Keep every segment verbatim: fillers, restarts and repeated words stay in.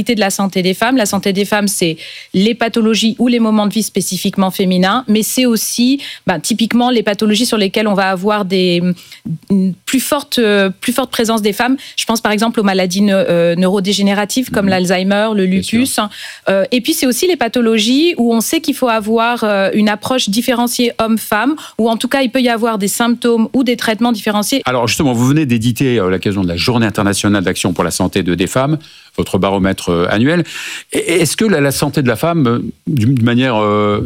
globalité de la santé des femmes. La santé des femmes, c'est les pathologies ou les moments de vie spécifiquement féminins, mais c'est aussi ben, typiquement les pathologies sur lesquelles on va avoir des, une plus forte, plus forte présence des femmes. Je pense par exemple aux maladies ne, neurodégénératives comme mmh. l'Alzheimer, le lupus. Euh, et puis c'est aussi les pathologies où on sait qu'il faut avoir euh, une approche différenciée homme-femme, ou en tout cas il peut y avoir des symptômes ou des traitements différenciés. Alors justement, vous venez d'éditer à l'occasion de la Journée internationale d'action pour la santé de, des femmes, votre baromètre euh, annuel. Et, est-ce que la, la santé de la femme, euh, d'une manière euh,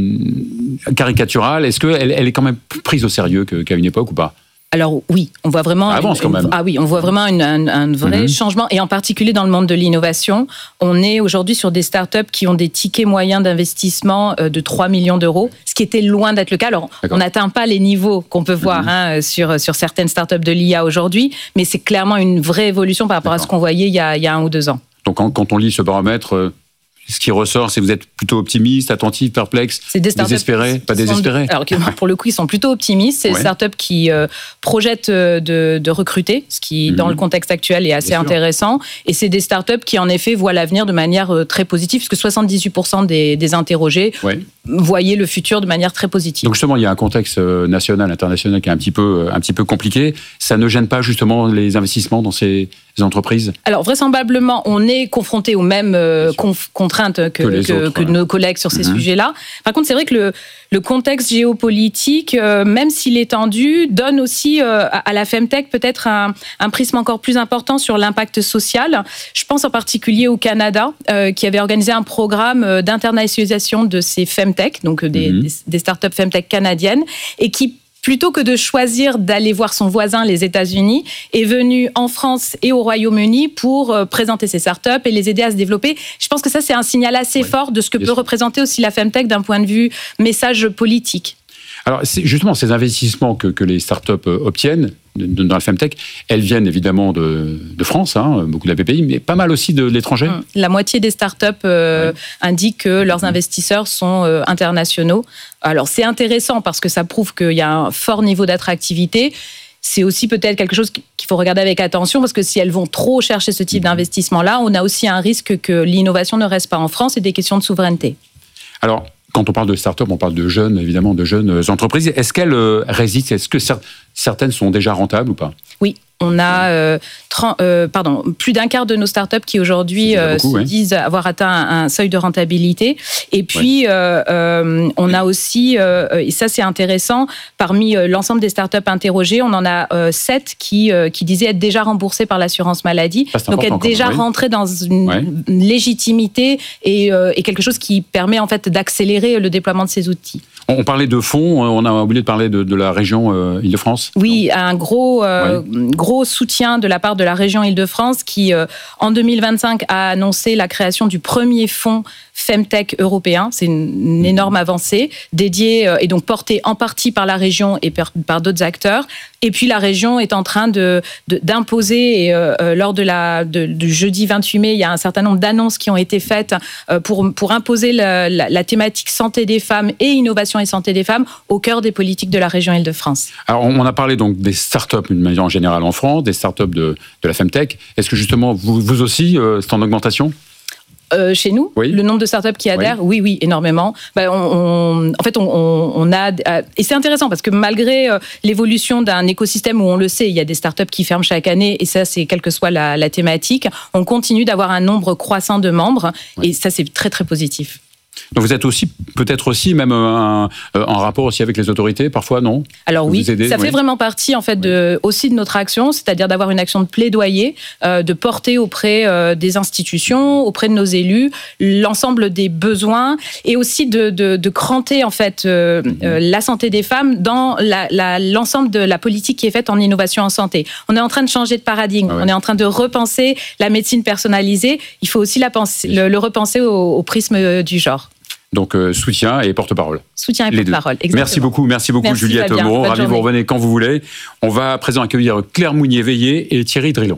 euh, caricaturale, est-ce qu'elle elle est quand même plus prise au sérieux que, qu'à une époque ou pas ? Alors oui, on voit vraiment avance une, quand même. Une, ah oui, on voit vraiment une, un, un vrai mm-hmm. changement, et en particulier dans le monde de l'innovation. On est aujourd'hui sur des startups qui ont des tickets moyens d'investissement de trois millions d'euros, ce qui était loin d'être le cas. Alors, D'accord. on n'atteint pas les niveaux qu'on peut voir mm-hmm. hein, sur, sur certaines startups de l'I A aujourd'hui, mais c'est clairement une vraie évolution par rapport D'accord. à ce qu'on voyait il y, a, il y a un ou deux ans. Donc quand, quand on lit ce baromètre... Euh... Ce qui ressort, c'est que vous êtes plutôt optimiste, attentif, perplexe, c'est des désespéré, pas désespéré. De, alors pour le coup, ils sont plutôt optimistes. C'est ouais. des startups qui euh, projettent de, de recruter, ce qui, mmh. dans le contexte actuel, est assez Bien intéressant. Sûr. Et c'est des startups qui, en effet, voient l'avenir de manière euh, très positive, puisque soixante-dix-huit pour cent des, des interrogés ouais. voyaient le futur de manière très positive. Donc justement, il y a un contexte national, international qui est un petit peu, un petit peu compliqué. Ça ne gêne pas justement les investissements dans ces entreprises ? Alors vraisemblablement, on est confronté aux mêmes euh, conf- contraintes que, que, que, autres, que ouais. nos collègues sur ces mmh. sujets-là. Par contre, c'est vrai que le, le contexte géopolitique, euh, même s'il est tendu, donne aussi euh, à la Femtech peut-être un, un prisme encore plus important sur l'impact social. Je pense en particulier au Canada, euh, qui avait organisé un programme d'internationalisation de ces Femtech, donc des, mmh. des, des startups Femtech canadiennes, et qui plutôt que de choisir d'aller voir son voisin, les États-Unis, est venu en France et au Royaume-Uni pour présenter ses startups et les aider à se développer. Je pense que ça, c'est un signal assez oui, fort de ce que peut sûr. représenter aussi la Femtech d'un point de vue message politique. Alors, c'est justement, ces investissements que, que les startups obtiennent dans la Femtech, elles viennent évidemment de, de France, hein, beaucoup de la B P I, mais pas mal aussi de l'étranger. La moitié des startups euh, oui. indiquent que leurs investisseurs sont euh, internationaux. Alors, c'est intéressant parce que ça prouve qu'il y a un fort niveau d'attractivité. C'est aussi peut-être quelque chose qu'il faut regarder avec attention, parce que si elles vont trop chercher ce type d'investissement-là, on a aussi un risque que l'innovation ne reste pas en France et des questions de souveraineté. Alors, quand on parle de start-up, on parle de jeunes, évidemment, de jeunes entreprises. Est-ce qu'elles euh, résistent ? Est-ce que cer- certaines sont déjà rentables ou pas ? Oui. On a euh, trente, euh, pardon, plus d'un quart de nos startups qui aujourd'hui euh, beaucoup, se ouais. disent avoir atteint un, un seuil de rentabilité. Et puis, ouais. euh, euh, on a aussi, euh, et ça c'est intéressant, parmi euh, l'ensemble des startups interrogées, on en a euh, sept qui, euh, qui disaient être déjà remboursées par l'assurance maladie. Ah, donc être déjà rentrées dans une ouais. légitimité et, euh, et quelque chose qui permet en fait d'accélérer le déploiement de ces outils. On parlait de fonds, on a oublié de parler de, de la région euh, Île-de-France. Oui, un gros, euh, ouais. gros soutien de la part de la région Île-de-France qui, euh, en deux mille vingt-cinq, a annoncé la création du premier fonds Femtech européen. C'est une, une énorme avancée, dédiée euh, et donc portée en partie par la région et par, par d'autres acteurs. Et puis la région est en train de, de, d'imposer, et euh, lors de la, de, du jeudi vingt-huit mai, il y a un certain nombre d'annonces qui ont été faites euh, pour, pour imposer la, la, la thématique santé des femmes et innovation et santé des femmes au cœur des politiques de la région Île-de-France. Alors on a parlé donc des startups d'une manière en général en France, des startups de, de la Femtech. Est-ce que justement vous, vous aussi, euh, c'est en augmentation ? Euh, chez nous, oui. le nombre de startups qui adhèrent, oui, oui, oui énormément. Ben, on, on, en fait, on, on a... Et c'est intéressant parce que malgré euh, l'évolution d'un écosystème où on le sait, il y a des startups qui ferment chaque année, et ça, c'est quelle que soit la, la thématique, on continue d'avoir un nombre croissant de membres, oui. et ça, c'est très, très positif. Donc vous êtes aussi, peut-être aussi, même un, en rapport aussi avec les autorités, parfois, non ? Alors oui, aider, ça oui. fait vraiment partie en fait de, aussi de notre action, c'est-à-dire d'avoir une action de plaidoyer, euh, de porter auprès euh, des institutions, auprès de nos élus, l'ensemble des besoins, et aussi de, de, de cranter en fait euh, mm-hmm. euh, la santé des femmes dans la, la, l'ensemble de la politique qui est faite en innovation en santé. On est en train de changer de paradigme, ah ouais. on est en train de repenser la médecine personnalisée, il faut aussi la penser, le, le repenser au, au prisme du genre. Donc euh, soutien et porte-parole. Soutien et porte-parole, exactement. Merci beaucoup, merci beaucoup merci Juliette Moreau. Ravi, vous revenez quand vous voulez. On va à présent accueillir Claire Mounier-Veillé et Thierry Drilon.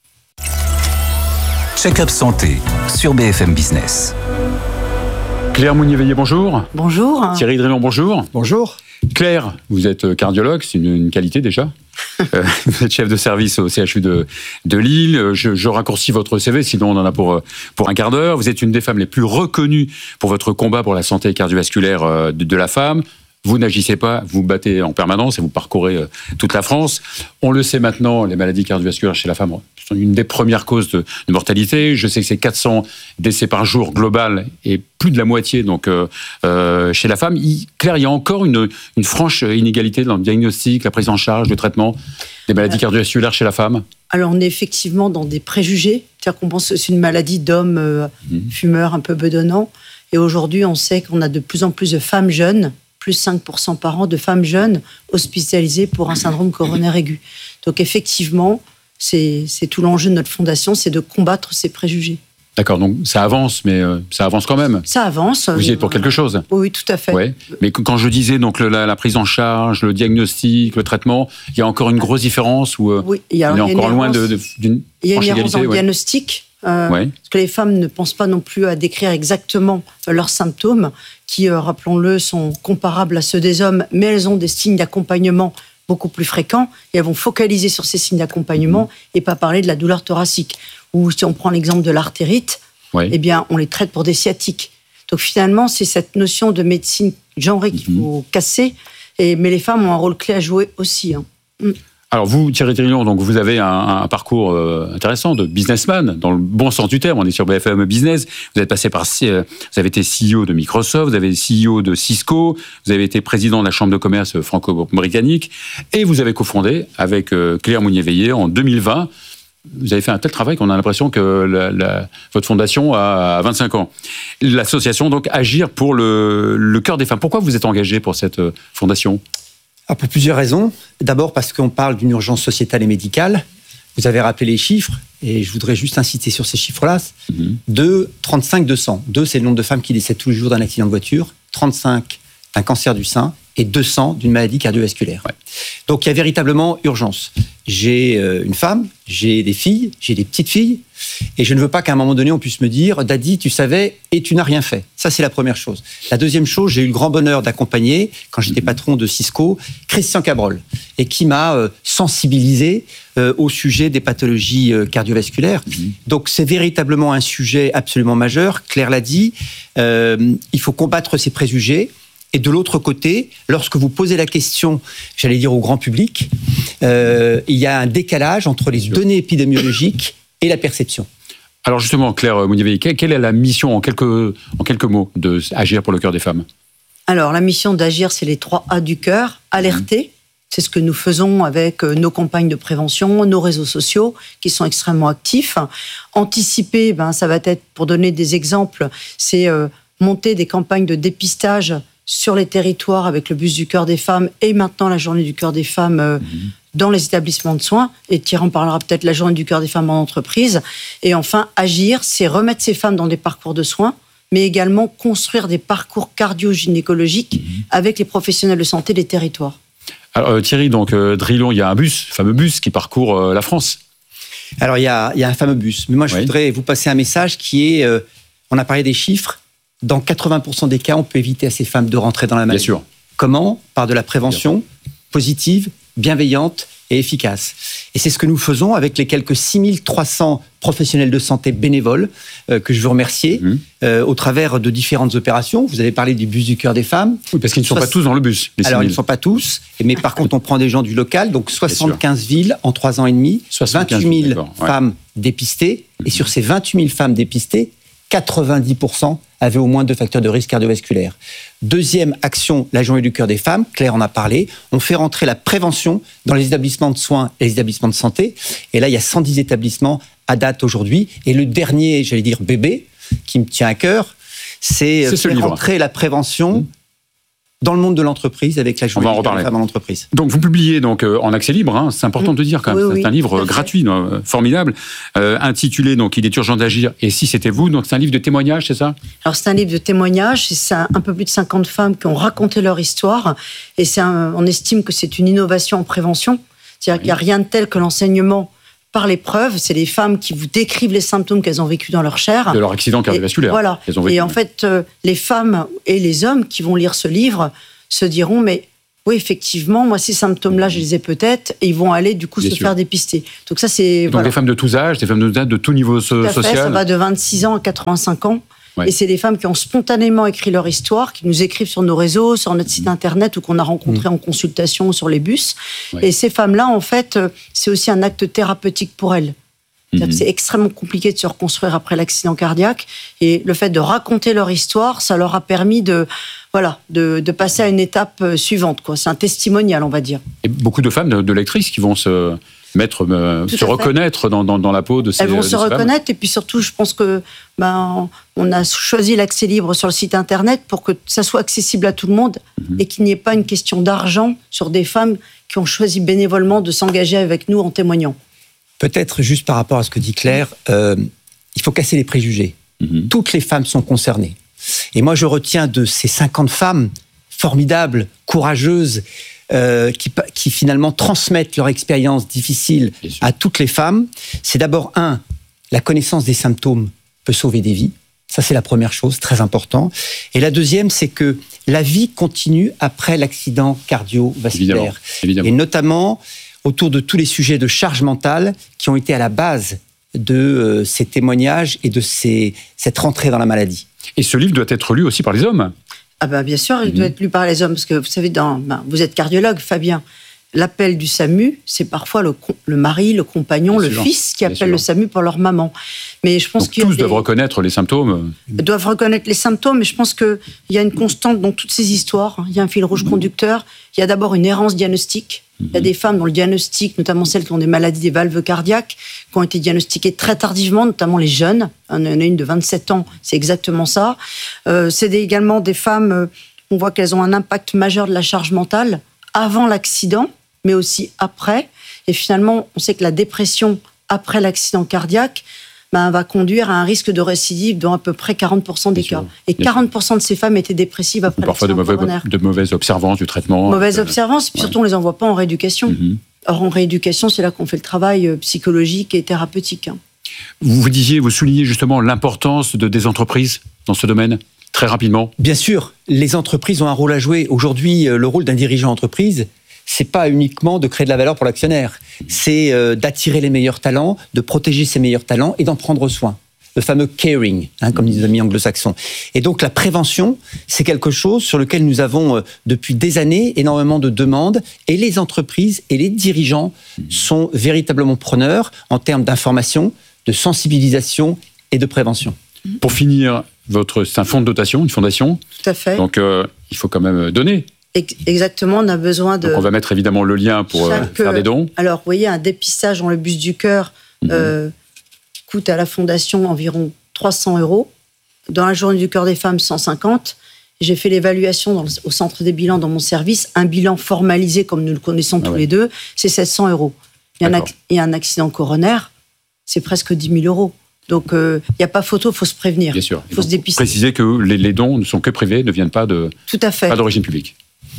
Check-up santé sur B F M Business. Claire Mounier-Veillé, bonjour. Bonjour. Thierry Drilon, bonjour. Bonjour. Claire, vous êtes cardiologue, c'est une, une qualité déjà. Euh, vous êtes chef de service au C H U de, de Lille. Je, je raccourcis votre C V, sinon on en a pour, pour un quart d'heure. Vous êtes une des femmes les plus reconnues pour votre combat pour la santé cardiovasculaire de, de la femme. Vous n'agissez pas, vous battez en permanence et vous parcourez toute la France. On le sait maintenant, les maladies cardiovasculaires chez la femme sont une des premières causes de, de mortalité. Je sais que c'est quatre cents décès par jour global et plus de la moitié donc euh, euh, chez la femme. Il, Claire, il y a encore une, une franche inégalité dans le diagnostic, la prise en charge, le traitement des maladies cardiovasculaires chez la femme. Alors on est effectivement dans des préjugés, c'est-à-dire qu'on pense que c'est une maladie d'hommes euh, mmh. fumeurs un peu bedonnants. Et aujourd'hui, on sait qu'on a de plus en plus de femmes jeunes, plus cinq pour cent par an de femmes jeunes hospitalisées pour un syndrome coronaire aigu. Donc effectivement, c'est, c'est tout l'enjeu de notre fondation, c'est de combattre ces préjugés. D'accord, donc ça avance, mais euh, ça avance quand même. Ça avance. Vous y êtes pour quelque chose. Oui, tout à fait. Ouais. Mais quand je disais donc le, la, la prise en charge, le diagnostic, le traitement, il y a encore une grosse différence ou euh, oui, il y a, on est il y a encore loin de, de, d'une il y a une errance dans le ouais. diagnostic. Euh, ouais. Parce que les femmes ne pensent pas non plus à décrire exactement leurs symptômes, qui, euh, rappelons-le, sont comparables à ceux des hommes, mais elles ont des signes d'accompagnement beaucoup plus fréquents, et elles vont focaliser sur ces signes d'accompagnement mmh. et pas parler de la douleur thoracique. Ou si on prend l'exemple de l'artérite, ouais. eh bien, on les traite pour des sciatiques. Donc finalement, c'est cette notion de médecine genrée qu'il mmh. faut casser, et, mais les femmes ont un rôle clé à jouer aussi. Hein. Mmh. Alors vous, Thierry Drillon, donc vous avez un, un parcours euh, intéressant de businessman, dans le bon sens du terme. On est sur B F M Business. Vous êtes passé par, euh, vous avez été C E O de Microsoft, vous avez été C E O de Cisco, vous avez été président de la Chambre de commerce franco-britannique, et vous avez cofondé avec euh, Claire Mounier-Veillé en deux mille vingt. Vous avez fait un tel travail qu'on a l'impression que la, la, votre fondation a vingt-cinq ans. L'association donc Agir pour le, le cœur des femmes. Pourquoi vous êtes engagé pour cette fondation ? Alors pour plusieurs raisons. D'abord parce qu'on parle d'une urgence sociétale et médicale. Vous avez rappelé les chiffres, et je voudrais juste insister sur ces chiffres-là. Mm-hmm. deux, trente-cinq, deux cents. deux, c'est le nombre de femmes qui décèdent tous les jours d'un accident de voiture. trente-cinq, d'un cancer du sein. Et deux cents d'une maladie cardiovasculaire. Ouais. Donc il y a véritablement urgence. J'ai euh, une femme, j'ai des filles, j'ai des petites filles, et je ne veux pas qu'à un moment donné on puisse me dire « Daddy, tu savais et tu n'as rien fait ». Ça, c'est la première chose. La deuxième chose, j'ai eu le grand bonheur d'accompagner, quand j'étais patron de Cisco, Christian Cabrol, et qui m'a euh, sensibilisé euh, au sujet des pathologies euh, cardiovasculaires. Mmh. Donc c'est véritablement un sujet absolument majeur. Claire l'a dit, euh, il faut combattre ces préjugés. Et de l'autre côté, lorsque vous posez la question, j'allais dire au grand public, euh, il y a un décalage entre les données épidémiologiques et la perception. Alors justement, Claire Mounier-Veillé, quelle est la mission en quelques, en quelques mots de Agir pour le cœur des femmes ? Alors la mission d'Agir, c'est les trois A du cœur. Alerter, mmh. c'est ce que nous faisons avec nos campagnes de prévention, nos réseaux sociaux qui sont extrêmement actifs. Anticiper, ben, ça va être, pour donner des exemples, c'est euh, monter des campagnes de dépistage sur les territoires avec le bus du cœur des femmes et maintenant la journée du cœur des femmes euh, mmh. dans les établissements de soins. Et Thierry en parlera peut-être, la journée du cœur des femmes en entreprise. Et enfin, agir, c'est remettre ces femmes dans des parcours de soins, mais également construire des parcours cardio-gynécologiques mmh. avec les professionnels de santé des territoires. Alors euh, Thierry, donc euh, Drillon, il y a un bus, le fameux bus qui parcourt euh, la France. Alors il y a, il y a un fameux bus, mais moi je oui. voudrais vous passer un message qui est, euh, on a parlé des chiffres, dans quatre-vingts pour cent des cas, on peut éviter à ces femmes de rentrer dans la maladie. Bien sûr. Comment ? Par de la prévention positive, bienveillante et efficace. Et c'est ce que nous faisons avec les quelques six mille trois cents professionnels de santé bénévoles euh, que je veux remercier mmh. euh, au travers de différentes opérations. Vous avez parlé du bus du cœur des femmes. Oui, parce qu'ils ne sont Soix... pas tous dans le bus. Les Alors, ils ne sont pas tous, mais par contre, on prend des gens du local, donc soixante-quinze villes en trois ans et demi, vingt-huit mille femmes ouais. dépistées, mmh. et sur ces vingt-huit mille femmes dépistées, quatre-vingt-dix pour cent avaient au moins deux facteurs de risque cardiovasculaire. Deuxième action, la journée du cœur des femmes, Claire en a parlé, on fait rentrer la prévention dans les établissements de soins et les établissements de santé. Et là, il y a cent dix établissements à date aujourd'hui. Et le dernier, j'allais dire bébé, qui me tient à cœur, c'est, c'est faire rentrer la prévention mmh. dans le monde de l'entreprise avec la journée du cœur des femmes en entreprise. Donc vous publiez donc euh, en accès libre, hein, c'est important mmh. de dire quand même, oui, c'est oui, un livre gratuit, non, formidable, euh, intitulé donc Il est urgent d'agir et si c'était vous, donc c'est un livre de témoignages, c'est ça ? Alors c'est un livre de témoignages, c'est un, un peu plus de cinquante femmes qui ont raconté leur histoire et c'est un, on estime que c'est une innovation en prévention, c'est-à-dire oui. qu'il n'y a rien de tel que l'enseignement par l'épreuve, c'est les femmes qui vous décrivent les symptômes qu'elles ont vécus dans leur chair. De leur accident cardiovasculaire. Et, voilà. Et en fait, euh, les femmes et les hommes qui vont lire ce livre se diront, mais oui, effectivement, moi, ces symptômes-là, je les ai peut-être, et ils vont aller, du coup, Bien se sûr. faire dépister. Donc ça, c'est... Donc voilà. des femmes de tous âges, des femmes de, de tout niveau so- Tout à fait, social. ça va de vingt-six ans à quatre-vingt-cinq ans. Ouais. Et c'est des femmes qui ont spontanément écrit leur histoire, qui nous écrivent sur nos réseaux, sur notre site internet ou qu'on a rencontré Mmh. en consultation sur les bus. Ouais. Et ces femmes-là, en fait, euh, c'est aussi un acte thérapeutique pour elles. C'est-à-dire Mhm. que c'est extrêmement compliqué de se reconstruire après l'accident cardiaque. Et le fait de raconter leur histoire, ça leur a permis de, voilà, de, de passer à une étape euh, suivante, quoi. C'est un testimonial, on va dire. Et beaucoup de femmes, de, de lectrices qui vont se mettre, euh, Tout se à fait. reconnaître dans, dans, dans la peau de ces Elles vont de se ces femmes. reconnaître et puis surtout, je pense que ben, on a choisi l'accès libre sur le site internet pour que ça soit accessible à tout le monde Mhm. et qu'il n'y ait pas une question d'argent sur des femmes qui ont choisi bénévolement de s'engager avec nous en témoignant. Peut-être juste par rapport à ce que dit Claire, euh, il faut casser les préjugés. Mhm. Toutes les femmes sont concernées. Et moi, je retiens de ces cinquante femmes formidables, courageuses, euh, qui, pa- qui finalement transmettent leur expérience difficile Bien sûr. à toutes les femmes. C'est d'abord, un, la connaissance des symptômes peut sauver des vies. Ça, c'est la première chose, très important. Et la deuxième, c'est que la vie continue après l'accident Évidemment. cardiovasculaire. Évidemment. Et notamment autour de tous les sujets de charge mentale qui ont été à la base de euh, ces témoignages et de ces, cette rentrée dans la maladie. Et ce livre doit être lu aussi par les hommes. Ah ben bien sûr, il Mhm. doit être lu par les hommes parce que vous savez, dans, ben, vous êtes cardiologue, Fabien. L'appel du SAMU, c'est parfois le, com- le mari, le compagnon, Bien le sûr. fils qui Bien appelle sûr. le SAMU pour leur maman. Mais je pense Donc qu'il y a tous des- doivent reconnaître les symptômes. doivent reconnaître les symptômes, mais je pense qu'il y a une constante dans toutes ces histoires. Il y a un fil rouge conducteur. Il y a d'abord une errance diagnostique. Il y a des femmes dont le diagnostic, notamment celles qui ont des maladies des valves cardiaques, qui ont été diagnostiquées très tardivement, notamment les jeunes. Il y en a une de vingt-sept ans, c'est exactement ça. Euh, c'est des- également des femmes, euh, on voit qu'elles ont un impact majeur de la charge mentale avant l'accident, mais aussi après. Et finalement, on sait que la dépression après l'accident cardiaque ben, va conduire à un risque de récidive dans à peu près quarante pour cent des Bien cas. sûr, Et bien quarante pour cent de ces femmes étaient dépressives après Parfois de l'accident mauvais, coronaire. de mauvaises observances du traitement. Mauvaise Euh, observance, puis ouais. surtout on les envoie pas en rééducation. mhm. Or, en rééducation, c'est là qu'on fait le travail euh, psychologique et thérapeutique. hein. Vous, vous disiez, vous soulignez justement l'importance de, des entreprises dans ce domaine, très rapidement. Bien sûr, les entreprises ont un rôle à jouer. Aujourd'hui, euh, le rôle d'un dirigeant d'entreprise, c'est pas uniquement de créer de la valeur pour l'actionnaire. C'est euh, d'attirer les meilleurs talents, de protéger ces meilleurs talents et d'en prendre soin. Le fameux caring, hein, comme disent les amis anglo-saxons. Et donc la prévention, c'est quelque chose sur lequel nous avons euh, depuis des années énormément de demandes et les entreprises et les dirigeants sont véritablement preneurs en termes d'information, de sensibilisation et de prévention. Pour finir, votre, c'est un fonds de dotation, une fondation. Tout à fait. Donc euh, il faut quand même donner. Ex- Exactement, on a besoin de... Donc on va mettre évidemment le lien pour euh, Chaque, faire des dons. Alors, vous voyez, un dépistage dans le bus du cœur Mhm. euh, coûte à la Fondation environ trois cents euros. Dans la journée du cœur des femmes, cent cinquante. J'ai fait l'évaluation dans le- au centre des bilans dans mon service. Un bilan formalisé, comme nous le connaissons Ah tous ouais. les deux, c'est sept cents euros. Il y, a un D'accord. ac- il y a un accident coronaire, c'est presque dix mille euros. Donc, euh, il n'y a pas photo, il faut se prévenir. Bien sûr. Il faut se dépister. Préciser que les, les dons ne sont que privés, ne viennent pas de Tout à fait. pas d'origine publique.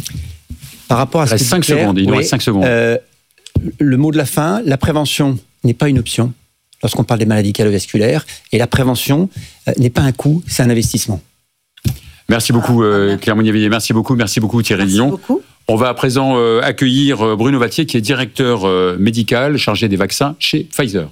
Par rapport à Il ce reste que dit cinq Claire, secondes, il nous oui, reste cinq secondes. euh, le mot de la fin, la prévention n'est pas une option lorsqu'on parle des maladies cardiovasculaires. Et la prévention euh, n'est pas un coût, c'est un investissement. Merci beaucoup Ah, euh, merci. Claire Monnier-Villiers, merci beaucoup, merci beaucoup Thierry Merci Lyon. beaucoup. On va à présent euh, accueillir euh, Bruno Vattier qui est directeur euh, médical chargé des vaccins chez Pfizer.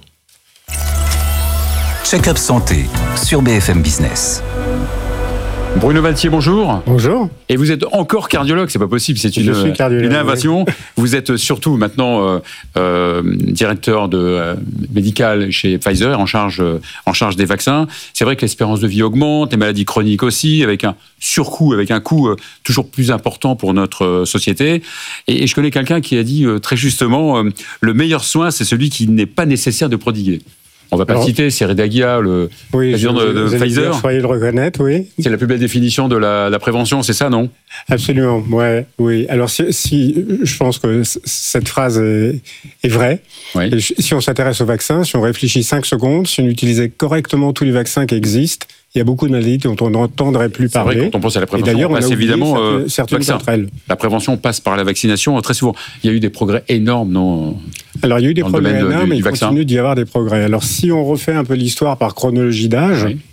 Check-up santé sur B F M Business. Bruno Vattier, bonjour. Bonjour. Et vous êtes encore cardiologue, c'est pas possible, c'est Je une, suis cardiologue, une innovation. Vous êtes surtout maintenant euh, euh, directeur de euh, médical chez Pfizer, en charge euh, en charge des vaccins. C'est vrai que l'espérance de vie augmente, les maladies chroniques aussi, avec un surcoût, avec un coût euh, toujours plus important pour notre euh, société. Et, et je connais quelqu'un qui a dit euh, très justement, euh, le meilleur soin, c'est celui qui n'est pas nécessaire de prodiguer. On va pas Alors, le citer, c'est Redagia, le Oui, président de, de vous allez Pfizer. dire, soyez le reconnaître, oui. C'est la plus belle définition de la, la prévention, c'est ça, non? Absolument, ouais, oui. Alors, si, si je pense que c- cette phrase est, est vraie. Oui. Et si on s'intéresse aux vaccins, si on réfléchit cinq secondes, si on utilisait correctement tous les vaccins qui existent, il y a beaucoup de maladies dont on n'entendrait plus C'est vrai, parler. quand on pense à la Et prévention, d'ailleurs, on on a passe oublié évidemment certaines, euh, certaines vaccin. d'entre elles. La prévention passe par la vaccination très souvent. Il y a eu des progrès énormes, non? Alors, il y a eu des Dans le progrès domaine de- énormes, du- mais du il vaccin. continue d'y avoir des progrès. Alors, si on refait un peu l'histoire par chronologie d'âge, Oui.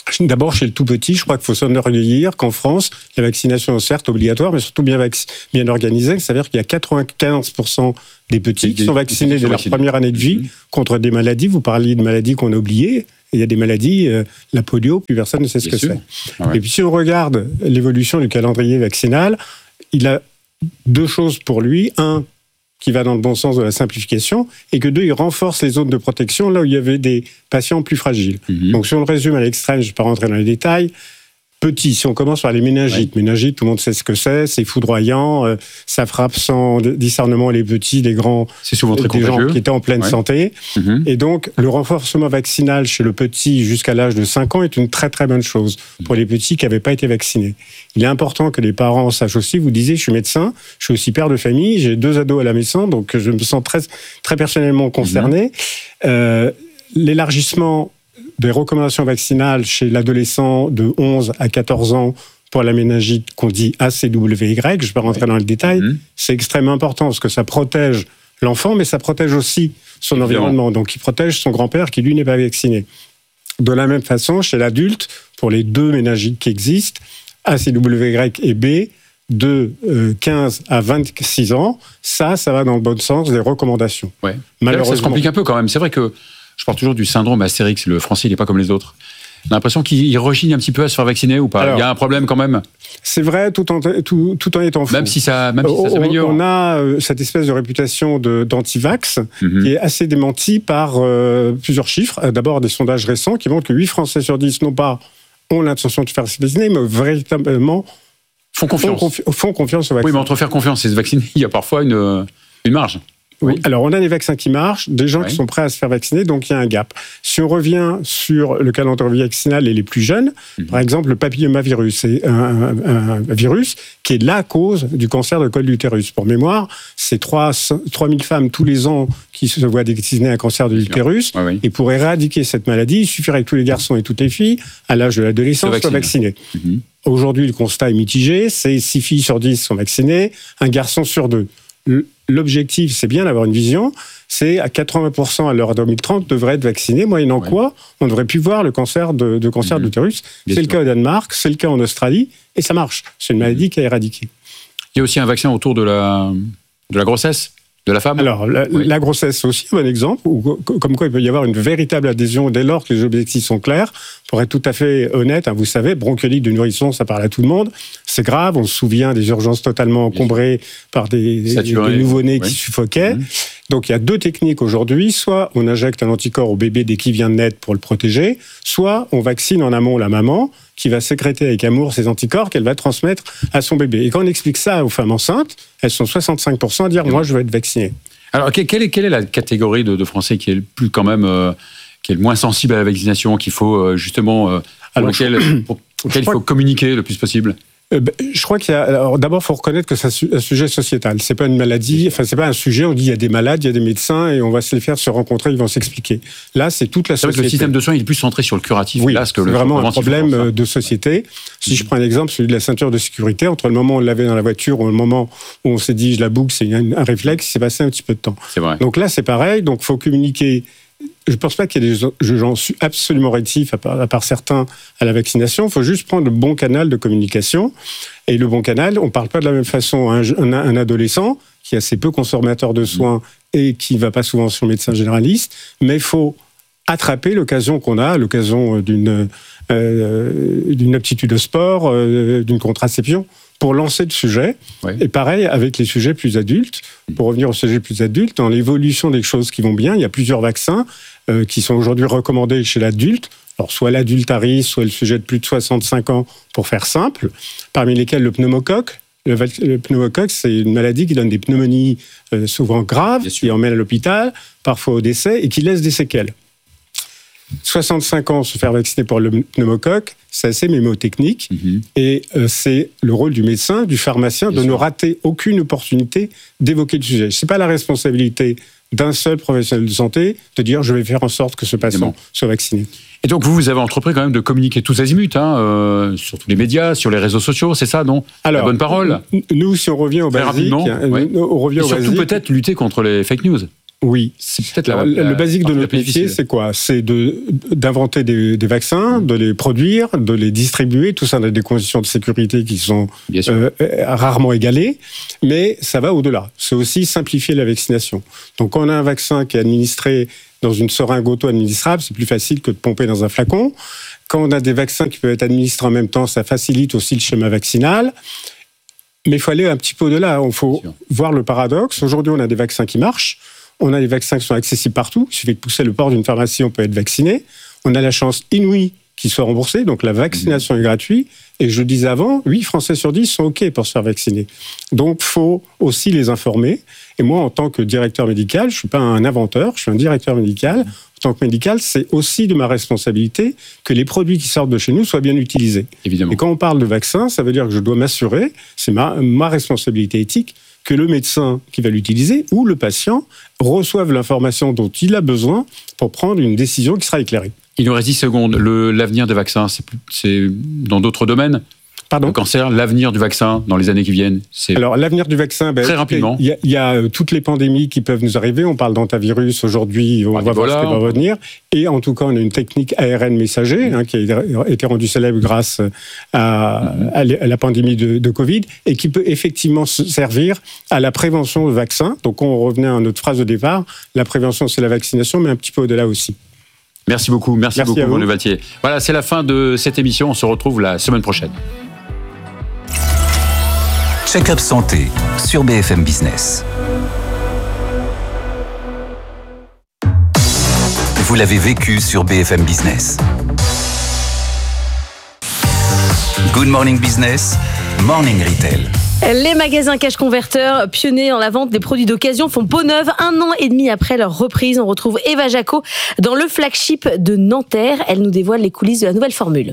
D'abord, chez le tout petit, je crois qu'il faut s'enorgueillir qu'en France, la vaccination est certes obligatoire, mais surtout bien, vac- bien organisée. C'est-à-dire qu'il y a quatre-vingt-quinze pour cent des petits qui sont vaccinés dès leur première année de vie contre des maladies. Vous parliez de maladies qu'on a oubliées. Il y a des maladies, euh, la polio, plus personne ne sait ce Bien que sûr. c'est. Ah ouais. Et puis si on regarde l'évolution du calendrier vaccinal, il a deux choses pour lui. Un, qui va dans le bon sens de la simplification, et que deux, il renforce les zones de protection là où il y avait des patients plus fragiles. Mhm. Donc si on le résume à l'extrême, je ne vais pas rentrer dans les détails, petit, si on commence par les méningites, ouais. méningites, tout le monde sait ce que c'est, c'est foudroyant, euh, ça frappe sans discernement les petits, les grands, c'est souvent très des gens qui étaient en pleine ouais. santé. Mhm. Et donc, le renforcement vaccinal chez le petit jusqu'à l'âge de cinq ans est une très très bonne chose pour les petits qui n'avaient pas été vaccinés. Il est important que les parents sachent aussi, vous disiez, je suis médecin, je suis aussi père de famille, j'ai deux ados à la maison, donc je me sens très, très personnellement concerné. Mhm. Euh, l'élargissement des recommandations vaccinales chez l'adolescent de onze à quatorze ans pour la méningite qu'on dit A C W Y, je ne vais pas rentrer dans le détail, mmh. c'est extrêmement important parce que ça protège l'enfant, mais ça protège aussi son Évidemment. environnement. Donc, il protège son grand-père qui, lui, n'est pas vacciné. De la même façon, chez l'adulte, pour les deux méningites qui existent, A C W Y et B, de euh, quinze à vingt-six ans, ça, ça va dans le bon sens des recommandations. Ouais. Malheureusement, ça se complique un peu quand même. C'est vrai que je parle toujours du syndrome Astérix. Le français, il n'est pas comme les autres. On a l'impression qu'il rechigne un petit peu à se faire vacciner ou pas. Alors, il y a un problème quand même. C'est vrai, tout en, tout, tout en étant faux. Même si ça, même si ça on, s'améliore. On a euh, cette espèce de réputation de, d'anti-vax mm-hmm. qui est assez démentie par euh, plusieurs chiffres. D'abord, des sondages récents qui montrent que huit Français sur dix, non pas ont l'intention de faire se vacciner, mais véritablement font confiance. Font, confi- font confiance au vaccin. Oui, mais entre faire confiance et se vacciner, il y a parfois une, une marge. Oui. Alors, on a des vaccins qui marchent, des gens oui. qui sont prêts à se faire vacciner, donc il y a un gap. Si on revient sur le calendrier vaccinal et les plus jeunes, mmh. par exemple, le papillomavirus, c'est un, un, un virus qui est la cause du cancer de col de l'utérus. Pour mémoire, c'est trois mille femmes tous les ans qui se voient décliner un cancer de l'utérus. Oui, oui. Et pour éradiquer cette maladie, il suffirait que tous les garçons et toutes les filles, à l'âge de l'adolescence, soient vaccinés. Mmh. Aujourd'hui, le constat est mitigé, c'est six filles sur dix sont vaccinées, un garçon sur deux. L'objectif, c'est bien d'avoir une vision, c'est à quatre-vingts pour cent à l'heure deux mille trente devraient être vaccinés, moyennant ouais. quoi on ne devrait plus voir le cancer de, de cancer mmh. de l'utérus. C'est sûr. Le cas au Danemark, c'est le cas en Australie, et ça marche. C'est une maladie mmh. qui a éradiqué. Il y a aussi un vaccin autour de la, de la grossesse de la femme. Alors, la, oui. la grossesse, c'est aussi un bon exemple, où, comme quoi il peut y avoir une véritable adhésion dès lors que les objectifs sont clairs. Pour être tout à fait honnête, hein, vous savez, bronchiolite de nourrisson, ça parle à tout le monde. C'est grave, on se souvient des urgences totalement encombrées par des, des, des nouveau-nés oui. qui suffoquaient. Mmh. Donc, il y a deux techniques aujourd'hui. Soit on injecte un anticorps au bébé dès qu'il vient de naître pour le protéger, soit on vaccine en amont la maman qui va sécréter avec amour ces anticorps qu'elle va transmettre à son bébé. Et quand on explique ça aux femmes enceintes, elles sont soixante-cinq pour cent à dire « moi, je veux être vaccinée ». Alors, quelle est, quelle est la catégorie de, de Français qui est le plus quand même, euh, qui est le moins sensible à la vaccination, qu'il faut euh, justement, euh, pour Alors, lequel, je... pour, auquel il faut communiquer le plus possible? Je crois qu'il y a. Alors, d'abord, il faut reconnaître que c'est un sujet sociétal. C'est pas une maladie. Enfin, c'est pas un sujet. On dit il y a des malades, il y a des médecins, et on va se les faire se rencontrer. Ils vont s'expliquer. Là, c'est toute la société. C'est vrai que le système de soins il est plus centré sur le curatif. Oui, là, ce que c'est le vraiment un problème de société. Si mmh. je prends un exemple, celui de la ceinture de sécurité, entre le moment où on l'avait dans la voiture ou le moment où on s'est dit je la boucle, c'est un, un réflexe. Il s'est passé un petit peu de temps. C'est vrai. Donc là, c'est pareil. Donc, faut communiquer. Je ne pense pas qu'il y ait des gens absolument rétifs, à part, à part certains, à la vaccination. Il faut juste prendre le bon canal de communication. Et le bon canal, on ne parle pas de la même façon à un, un, un adolescent qui est assez peu consommateur de soins et qui ne va pas souvent sur le médecin généraliste, mais il faut attraper l'occasion qu'on a, l'occasion d'une, euh, d'une aptitude au sport, euh, d'une contraception, pour lancer le sujet. Oui. Et pareil avec les sujets plus adultes. Pour revenir aux sujets plus adultes, dans l'évolution des choses qui vont bien, il y a plusieurs vaccins euh, qui sont aujourd'hui recommandés chez l'adulte. Alors, soit l'adulte à risque, soit le sujet de plus de soixante-cinq ans, pour faire simple, parmi lesquels le pneumocoque. Le, le pneumocoque, c'est une maladie qui donne des pneumonies euh, souvent graves, qui emmène à l'hôpital, parfois au décès, et qui laisse des séquelles. soixante-cinq ans, se faire vacciner pour le pneumocoque, c'est assez mémotechnique, mm-hmm. et euh, c'est le rôle du médecin, du pharmacien, Bien de sûr. ne rater aucune opportunité d'évoquer le sujet. C'est pas la responsabilité d'un seul professionnel de santé de dire je vais faire en sorte que ce patient soit vacciné. Et donc vous, vous avez entrepris quand même de communiquer tous azimuts, hein, euh, sur tous les médias, sur les réseaux sociaux, c'est ça, non? Alors, la bonne parole. Nous, si on revient au Très basique, ouais. on revient et au surtout basique, peut-être lutter contre les fake news. Oui. C'est peut-être la, le, la, le basique de la notre métier, c'est quoi? C'est de, d'inventer des, des vaccins, de les produire, de les distribuer, tout ça dans des conditions de sécurité qui sont euh, rarement égalées, mais ça va au-delà. C'est aussi simplifier la vaccination. Donc, quand on a un vaccin qui est administré dans une seringue auto-administrable, c'est plus facile que de pomper dans un flacon. Quand on a des vaccins qui peuvent être administrés en même temps, ça facilite aussi le schéma vaccinal. Mais il faut aller un petit peu au-delà. Il faut voir le paradoxe. Aujourd'hui, on a des vaccins qui marchent. On a des vaccins qui sont accessibles partout. Il suffit de pousser le port d'une pharmacie, on peut être vacciné. On a la chance inouïe qu'ils soient remboursés, donc la vaccination mmh. est gratuite. Et je disais avant, huit Français sur dix sont OK pour se faire vacciner. Donc, il faut aussi les informer. Et moi, en tant que directeur médical, je ne suis pas un inventeur, je suis un directeur médical. En tant que médical, c'est aussi de ma responsabilité que les produits qui sortent de chez nous soient bien utilisés. Évidemment. Et quand on parle de vaccin, ça veut dire que je dois m'assurer, c'est ma, ma responsabilité éthique, que le médecin qui va l'utiliser ou le patient reçoive l'information dont il a besoin pour prendre une décision qui sera éclairée. Il nous reste dix secondes. Le, l'avenir des vaccins, c'est, c'est dans d'autres domaines ? Pardon ? Le cancer, l'avenir du vaccin dans les années qui viennent, c'est... Alors, l'avenir du vaccin, ben, très rapidement. Il y, y a toutes les pandémies qui peuvent nous arriver. On parle d'antavirus aujourd'hui, on ah, va voilà. voir ce qui va revenir. Et en tout cas, on a une technique A R N messager hein, qui a été rendue célèbre grâce à, mm-hmm. à la pandémie de, de Covid et qui peut effectivement servir à la prévention de vaccins. Donc, on revenait à notre phrase de départ. La prévention, c'est la vaccination, mais un petit peu au-delà aussi. Merci beaucoup. Merci, merci beaucoup, Bruno Valtier. Voilà, c'est la fin de cette émission. On se retrouve la semaine prochaine. Check-up santé sur B F M Business. Vous l'avez vécu sur B F M Business. Good Morning Business, Morning Retail. Les magasins Cash Converter, pionniers dans la vente des produits d'occasion, font peau neuve. Un an et demi après leur reprise, on retrouve Eva Jaco dans le flagship de Nanterre. Elle nous dévoile les coulisses de la nouvelle formule.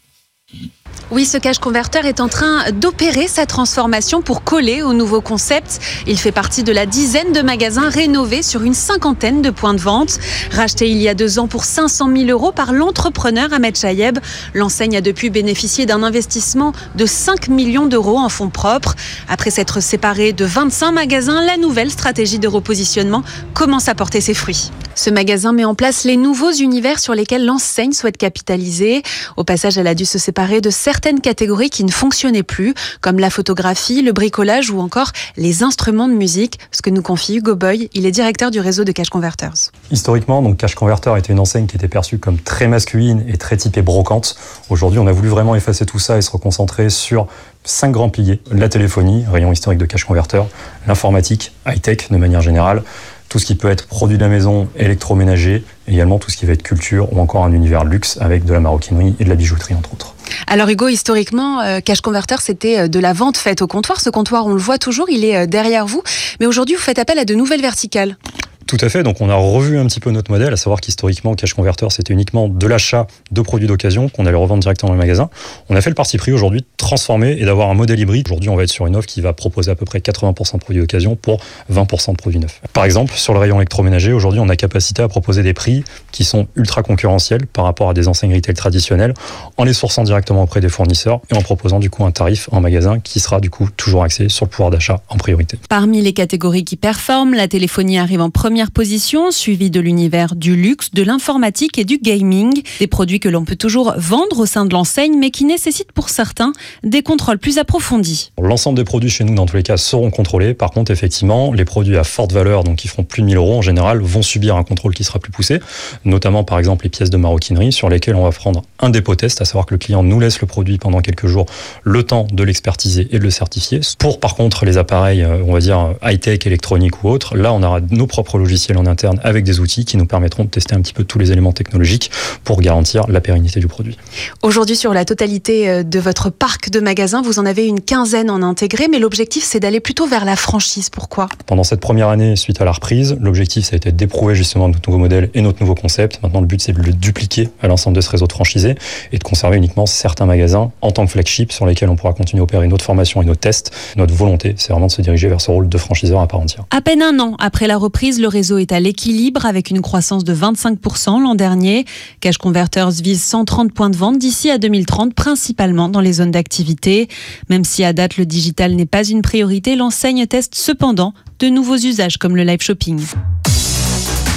Oui, ce Cash Converter est en train d'opérer sa transformation pour coller au nouveau concept. Il fait partie de la dizaine de magasins rénovés sur une cinquantaine de points de vente. Racheté il y a deux ans pour cinq cent mille euros par l'entrepreneur Ahmed Chayeb, l'enseigne a depuis bénéficié d'un investissement de cinq millions d'euros en fonds propres. Après s'être séparée de vingt-cinq magasins, la nouvelle stratégie de repositionnement commence à porter ses fruits. Ce magasin met en place les nouveaux univers sur lesquels l'enseigne souhaite capitaliser. Au passage, elle a dû se séparer de certaines catégories qui ne fonctionnaient plus, comme la photographie, le bricolage ou encore les instruments de musique, ce que nous confie Hugo Boy. Il est directeur du réseau de Cash Converters. Historiquement, donc Cash Converter était une enseigne qui était perçue comme très masculine et très typée brocante. Aujourd'hui, on a voulu vraiment effacer tout ça et se reconcentrer sur cinq grands piliers. La téléphonie, rayon historique de Cash Converter, l'informatique, high-tech de manière générale, tout ce qui peut être produit de la maison, électroménager, également tout ce qui va être culture ou encore un univers luxe avec de la maroquinerie et de la bijouterie entre autres. Alors Hugo, historiquement, euh, Cash Converter, c'était de la vente faite au comptoir. Ce comptoir, on le voit toujours, il est derrière vous. Mais aujourd'hui, vous faites appel à de nouvelles verticales. Tout à fait, donc on a revu un petit peu notre modèle, à savoir qu'historiquement, Cash Converter, c'était uniquement de l'achat de produits d'occasion qu'on allait revendre directement dans le magasin. On a fait le parti pris aujourd'hui de transformer et d'avoir un modèle hybride. Aujourd'hui, on va être sur une offre qui va proposer à peu près quatre-vingts pour cent de produits d'occasion pour vingt pour cent de produits neufs. Par exemple, sur le rayon électroménager, aujourd'hui, on a capacité à proposer des prix qui sont ultra concurrentiels par rapport à des enseignes retail traditionnelles, en les sourçant directement auprès des fournisseurs et en proposant du coup un tarif en magasin qui sera du coup toujours axé sur le pouvoir d'achat en priorité. Parmi les catégories qui performent, la téléphonie arrive en première position, suivie de l'univers du luxe, de l'informatique et du gaming. Des produits que l'on peut toujours vendre au sein de l'enseigne, mais qui nécessitent pour certains des contrôles plus approfondis. L'ensemble des produits chez nous, dans tous les cas, seront contrôlés. Par contre, effectivement, les produits à forte valeur, donc qui feront plus de mille euros en général, vont subir un contrôle qui sera plus poussé. Notamment, par exemple, les pièces de maroquinerie sur lesquelles on va prendre un dépôt test, à savoir que le client nous laisse le produit pendant quelques jours, le temps de l'expertiser et de le certifier. Pour, par contre, les appareils, on va dire, high-tech, électroniques ou autres, là, on aura nos propres logiciels en interne avec des outils qui nous permettront de tester un petit peu tous les éléments technologiques pour garantir la pérennité du produit. Aujourd'hui, sur la totalité de votre parc de magasins, vous en avez une quinzaine en intégré, mais l'objectif, c'est d'aller plutôt vers la franchise. Pourquoi ? Pendant cette première année, suite à la reprise, l'objectif, ça a été d'éprouver justement notre nouveau modèle et notre nouveau concept. Maintenant, le but, c'est de le dupliquer à l'ensemble de ce réseau de franchisés et de conserver uniquement certains magasins en tant que flagship sur lesquels on pourra continuer à opérer notre formation et nos tests. Notre volonté, c'est vraiment de se diriger vers ce rôle de franchiseur à part entière. À peine un an après la reprise, le réseau est à l'équilibre avec une croissance de vingt-cinq pour cent l'an dernier. Cash Converters vise cent trente points de vente d'ici à deux mille trente, principalement dans les zones d'activité. Même si à date le digital n'est pas une priorité, l'enseigne teste cependant de nouveaux usages comme le live shopping.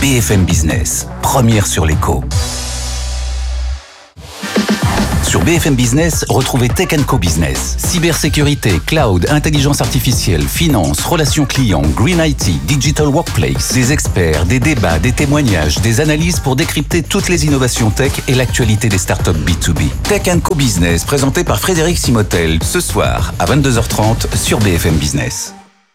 B F M Business, première sur l'écho. Sur B F M Business, retrouvez Tech and Co Business. Cybersécurité, cloud, intelligence artificielle, finance, relations clients, green I T, digital workplace. Des experts, des débats, des témoignages, des analyses pour décrypter toutes les innovations tech et l'actualité des startups B deux B. Tech and Co Business, présenté par Frédéric Simotel, ce soir à vingt-deux heures trente sur B F M Business.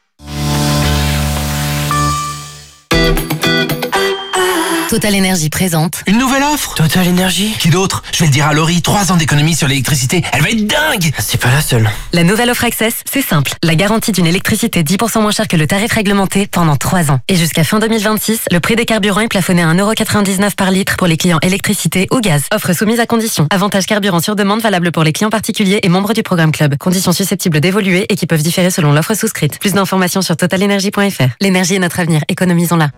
Total Énergie présente. Une nouvelle offre Total Énergie. Qui d'autre? Je vais le dire à Laurie, trois ans d'économie sur l'électricité. Elle va être dingue. C'est pas la seule. La nouvelle offre Access, c'est simple. La garantie d'une électricité dix pour cent moins chère que le tarif réglementé pendant trois ans. Et jusqu'à fin deux mille vingt-six, le prix des carburants est plafonné à un euro quatre-vingt-dix-neuf par litre pour les clients électricité ou gaz. Offre soumise à conditions. Avantage carburant sur demande valable pour les clients particuliers et membres du programme Club. Conditions susceptibles d'évoluer et qui peuvent différer selon l'offre souscrite. Plus d'informations sur total énergie point f r. L'énergie est notre avenir. Économisons-la.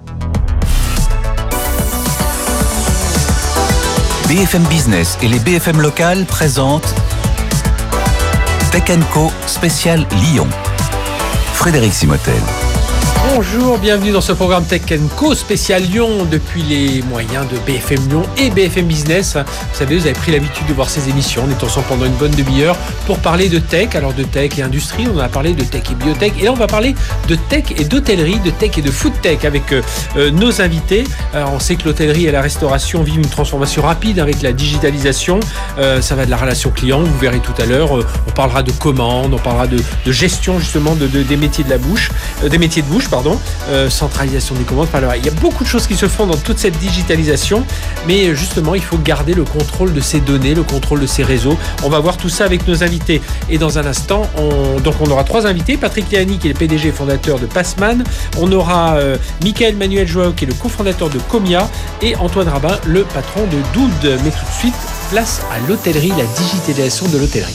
B F M Business et les B F M locales présentent Tech and Co spécial Lyon. Frédéric Simotel. Bonjour, bienvenue dans ce programme Tech and Co spécial Lyon depuis les moyens de B F M Lyon et B F M Business. Vous savez, vous avez pris l'habitude de voir ces émissions. On est ensemble pendant une bonne demi-heure pour parler de tech. Alors de tech et industrie, on a parlé de tech et biotech. Et là, on va parler de tech et d'hôtellerie, de tech et de food tech avec euh, nos invités. Alors, on sait que l'hôtellerie et la restauration vivent une transformation rapide avec la digitalisation. Euh, ça va de la relation client, vous verrez tout à l'heure. Euh, on parlera de commandes, on parlera de, de gestion justement de, de, des métiers de la bouche, euh, des métiers de bouche, pardon. Euh, centralisation des commandes. Enfin, il y a beaucoup de choses qui se font dans toute cette digitalisation, mais justement, il faut garder le contrôle de ces données, le contrôle de ces réseaux. On va voir tout ça avec nos invités. Et dans un instant, on, donc on aura trois invités. Patrick Léani, qui est le P D G et fondateur de Passman. On aura euh, Michael Manuel Joao, qui est le cofondateur de Comia, et Antoine Rabin, le patron de Doud. Mais tout de suite, place à l'hôtellerie, la digitalisation de l'hôtellerie.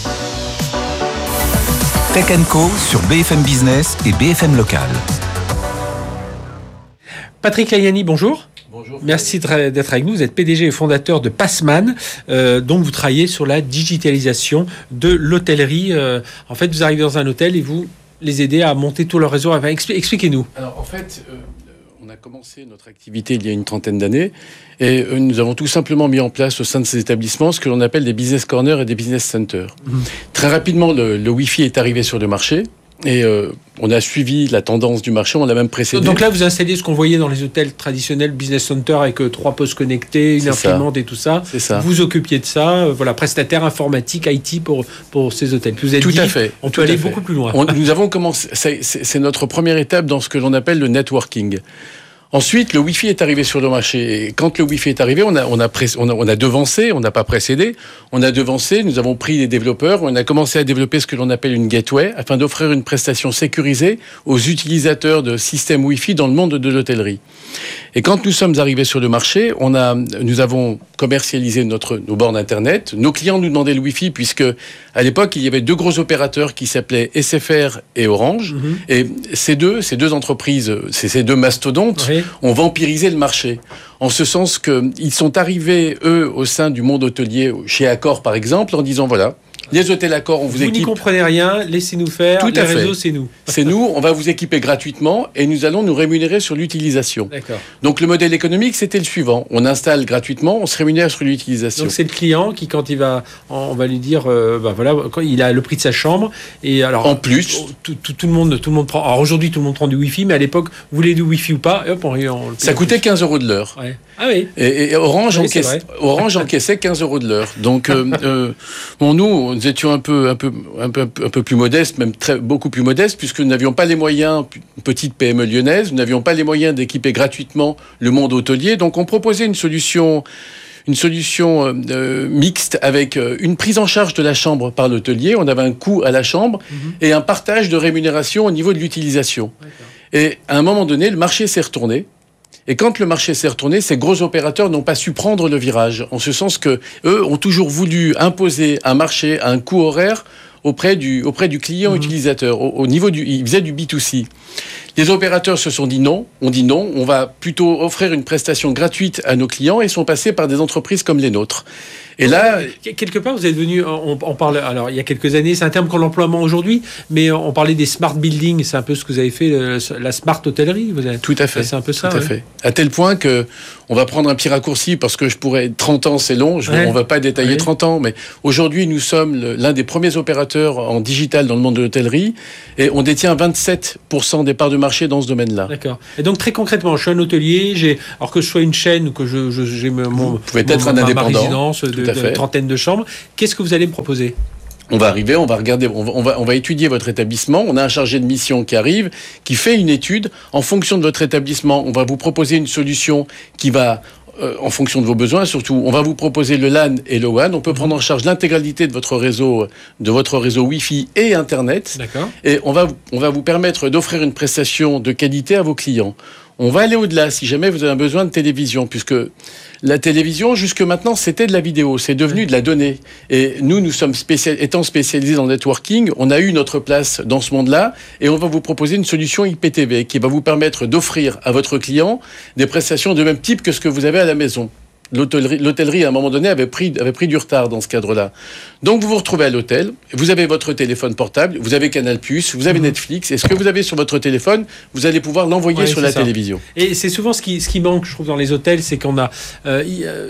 Tech and Co sur B F M Business et B F M Local. Patrick Léani, bonjour. Bonjour. Merci d'être avec nous. Vous êtes P D G et fondateur de Passman. Euh, donc, vous travaillez sur la digitalisation de l'hôtellerie. Euh, en fait, vous arrivez dans un hôtel et vous les aidez à monter tout leur réseau. Enfin, expliquez-nous. Alors, en fait, euh, on a commencé notre activité il y a une trentaine d'années et euh, nous avons tout simplement mis en place au sein de ces établissements ce que l'on appelle des business corners et des business centers. Mmh. Très rapidement, le, le Wi-Fi est arrivé sur le marché. Et euh, on a suivi la tendance du marché, on l'a même précédé. Donc là, vous installez ce qu'on voyait dans les hôtels traditionnels, business center, avec euh, trois postes connectés, une C'est imprimante ça. et tout ça. C'est ça. Vous occupiez de ça, euh, voilà, prestataire informatique, I T pour, pour ces hôtels. Puis vous êtes Tout dit, à fait. on Tout peut aller à fait. beaucoup plus loin. On, nous avons commencé, c'est, c'est, c'est notre première étape dans ce que l'on appelle le networking. Ensuite, le Wi-Fi est arrivé sur le marché. Et quand le Wi-Fi est arrivé, on a, on a, pré- on a, on a devancé, on n'a pas précédé, on a devancé, nous avons pris les développeurs, on a commencé à développer ce que l'on appelle une gateway, afin d'offrir une prestation sécurisée aux utilisateurs de systèmes Wi-Fi dans le monde de l'hôtellerie. Et quand nous sommes arrivés sur le marché, on a, nous avons commercialisé notre, nos bornes Internet. Nos clients nous demandaient le Wi-Fi, puisque à l'époque, il y avait deux gros opérateurs qui s'appelaient S F R et Orange. Mm-hmm. Et ces deux, ces deux entreprises, ces, ces deux mastodontes, oui. ont vampirisé le marché. En ce sens qu'ils sont arrivés, eux, au sein du monde hôtelier, chez Accor par exemple, en disant voilà, les hôtels Accor, on vous, vous équipe. Vous n'y comprenez rien, laissez-nous faire. Tout les à fait. réseaux, c'est nous. C'est nous, on va vous équiper gratuitement et nous allons nous rémunérer sur l'utilisation. D'accord. Donc le modèle économique, c'était le suivant. On installe gratuitement, on se rémunère sur l'utilisation. Donc c'est le client qui, quand il va, on va lui dire, euh, bah voilà, quand il a le prix de sa chambre. Et alors, en plus, tout, tout, tout le monde, tout le monde prend. Alors aujourd'hui, tout le monde prend du Wi-Fi, mais à l'époque, vous voulez du Wi-Fi ou pas, et hop, on, on ça coûtait quinze euros de l'heure. Ouais. Ah oui. Et, et Orange, oui, encaisse, Orange encaissait quinze euros de l'heure. Donc, euh, euh, bon, nous, nous étions un peu, un peu, un peu, un peu plus modestes, même très, beaucoup plus modestes, puisque nous n'avions pas les moyens, une petite P M E lyonnaise, nous n'avions pas les moyens d'équiper gratuitement le monde hôtelier. Donc, on proposait une solution, une solution euh, mixte avec euh, une prise en charge de la chambre par l'hôtelier. On avait un coût à la chambre mm-hmm. et un partage de rémunération au niveau de l'utilisation. D'accord. Et à un moment donné, le marché s'est retourné. Et quand le marché s'est retourné, ces gros opérateurs n'ont pas su prendre le virage, en ce sens que eux ont toujours voulu imposer un marché à un coût horaire auprès du, auprès du client mmh. utilisateur. Au, au niveau du, ils faisaient du B deux C. Les opérateurs se sont dit non, on dit non, on va plutôt offrir une prestation gratuite à nos clients et sont passés par des entreprises comme les nôtres. Et là, quelque part, vous êtes venu, on, on parle, alors il y a quelques années, c'est un terme qu'on emploie moins aujourd'hui, mais on parlait des smart buildings, c'est un peu ce que vous avez fait, le, la smart hôtellerie. Vous avez, tout à fait. C'est un peu ça. Tout à ouais. fait. À tel point que, on va prendre un petit raccourci parce que je pourrais, trente ans c'est long, je, ouais. on va pas détailler ouais. trente ans, mais aujourd'hui nous sommes le, l'un des premiers opérateurs en digital dans le monde de l'hôtellerie et on détient vingt-sept pour cent des parts de marché dans ce domaine-là. D'accord. Et donc très concrètement, je suis un hôtelier, j'ai, alors que je sois une chaîne ou que je, je, j'ai mon, vous pouvez mon, être mon, un indépendant. Ma résidence de, de trentaine de chambres. Qu'est-ce que vous allez me proposer ? On va arriver, on va regarder, on va, on va, on va étudier votre établissement. On a un chargé de mission qui arrive, qui fait une étude. En fonction de votre établissement, on va vous proposer une solution qui va, euh, en fonction de vos besoins, surtout, on va vous proposer le LAN et le WAN. On peut prendre en charge l'intégralité de votre réseau, de votre réseau Wi-Fi et Internet. D'accord. Et on va, on va vous permettre d'offrir une prestation de qualité à vos clients. On va aller au-delà si jamais vous avez besoin de télévision, puisque la télévision, jusque maintenant, c'était de la vidéo, c'est devenu de la donnée. Et nous, nous sommes spécial... étant spécialisés dans le networking, on a eu notre place dans ce monde-là, et on va vous proposer une solution I P T V qui va vous permettre d'offrir à votre client des prestations de même type que ce que vous avez à la maison. L'hôtellerie, l'hôtellerie, à un moment donné, avait pris, avait pris du retard dans ce cadre-là. Donc, vous vous retrouvez à l'hôtel, vous avez votre téléphone portable, vous avez Canal+, vous avez mmh. Netflix, et ce que vous avez sur votre téléphone, vous allez pouvoir l'envoyer ouais, sur la ça. télévision. Et c'est souvent ce qui, ce qui manque, je trouve, dans les hôtels, c'est qu'on a... Euh,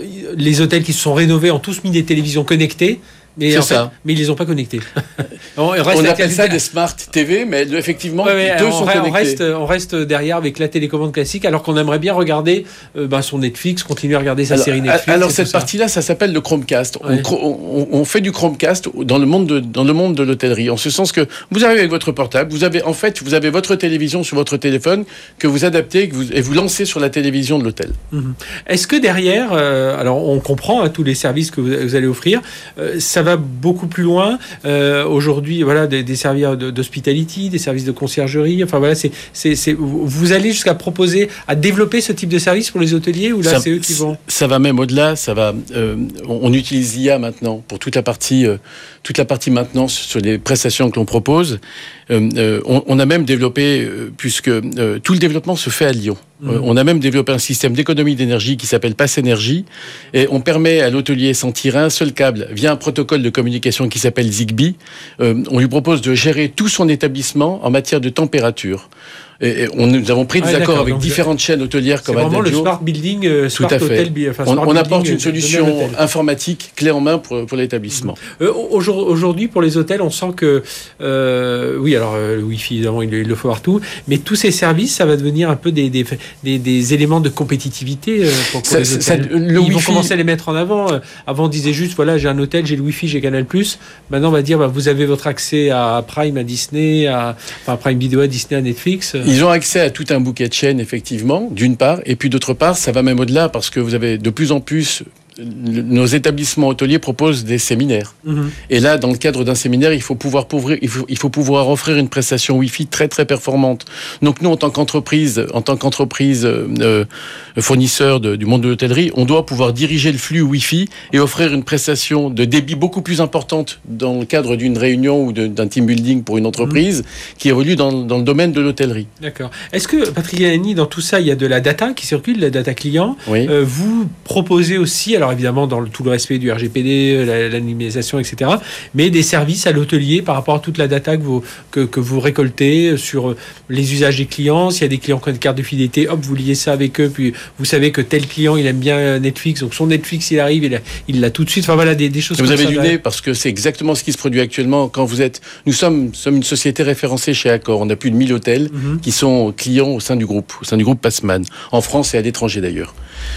les hôtels qui se sont rénovés ont tous mis des télévisions connectées, mais, en fait, mais ils les ont pas connectés. on on appelle ça des smart T V, mais effectivement, ouais, ouais, deux on, sont on connectés. Reste, on reste derrière avec la télécommande classique, alors qu'on aimerait bien regarder euh, bah, son Netflix, continuer à regarder sa alors, série Netflix. Alors cette partie-là, ça s'appelle le Chromecast. Ouais. On, on, on fait du Chromecast dans le monde de, dans le monde de l'hôtellerie, en ce sens que vous arrivez avec votre portable, vous avez en fait, vous avez votre télévision sur votre téléphone que vous adaptez que vous, et vous lancez sur la télévision de l'hôtel. Mmh. Est-ce que derrière, euh, alors on comprend hein, tous les services que vous, vous allez offrir, euh, ça va beaucoup plus loin. Euh, aujourd'hui, voilà, des, des services d'hospitality, des services de conciergerie. Enfin voilà, c'est, c'est, c'est, vous allez jusqu'à proposer, à développer ce type de service pour les hôteliers ou là ça, c'est eux qui vont. Ça va même au-delà. Ça va. Euh, on, on utilise l'I A maintenant pour toute la partie, euh, toute la partie maintenance sur les prestations que l'on propose. Euh, euh, on, on a même développé, euh, puisque euh, tout le développement se fait à Lyon. Mmh. Euh, on a même développé un système d'économie d'énergie qui s'appelle Pass Énergie, et on permet à l'hôtelier, sans tirer un seul câble, via un protocole de communication qui s'appelle Zigbee, euh, on lui propose de gérer tout son établissement en matière de température. Et, et on, nous avons pris des ah, accords avec donc différentes chaînes hôtelières comme Adagio. C'est vraiment le smart building, euh, smart tout à fait. Hôtel, enfin, on, smart on apporte building, une solution informatique clé en main pour, pour l'établissement. Euh, aujourd'hui, pour les hôtels, on sent que euh, oui, alors euh, le Wi-Fi évidemment, il, il le faut partout, mais tous ces services, ça va devenir un peu des, des, des, des éléments de compétitivité euh, pour, pour ça, les hôtels. Ça, le Ils Wi-Fi... vont commencer à les mettre en avant. Avant, on disait juste voilà, j'ai un hôtel, j'ai le Wi-Fi, j'ai Canal+. Maintenant, on va dire bah, vous avez votre accès à Prime, à Disney, à, enfin, à Prime Video, à Disney, à Netflix. Ils ont accès à tout un bouquet de chaînes, effectivement, d'une part, et puis d'autre part, ça va même au-delà parce que vous avez de plus en plus nos établissements hôteliers proposent des séminaires. Mmh. Et là, dans le cadre d'un séminaire, il faut pouvoir couvrir, il faut, il faut pouvoir offrir une prestation Wi-Fi très très performante. Donc nous, en tant qu'entreprise, en tant qu'entreprise euh, fournisseur de, du monde de l'hôtellerie, on doit pouvoir diriger le flux Wi-Fi et offrir une prestation de débit beaucoup plus importante dans le cadre d'une réunion ou de, d'un team building pour une entreprise mmh. qui évolue dans, dans le domaine de l'hôtellerie. D'accord. Est-ce que, Patrick Galliani, dans tout ça, il y a de la data qui circule, la data client. Oui. Euh, vous proposez aussi, alors évidemment dans le, tout le respect du R G P D, la, l'anonymisation, et cetera, mais des services à l'hôtelier par rapport à toute la data que vous, que, que vous récoltez sur les usages des clients. S'il y a des clients qui ont une carte de fidélité, hop, vous liez ça avec eux, puis vous savez que tel client, il aime bien Netflix, donc son Netflix, il arrive, il, a, il l'a tout de suite. Enfin voilà, des, des choses vous comme ça. Vous avez du là. nez, parce que c'est exactement ce qui se produit actuellement quand vous êtes... Nous sommes, sommes une société référencée chez Accor. On a plus de mille hôtels mm-hmm. qui sont clients au sein du groupe, au sein du groupe Passman, en France et à l'étranger d'ailleurs.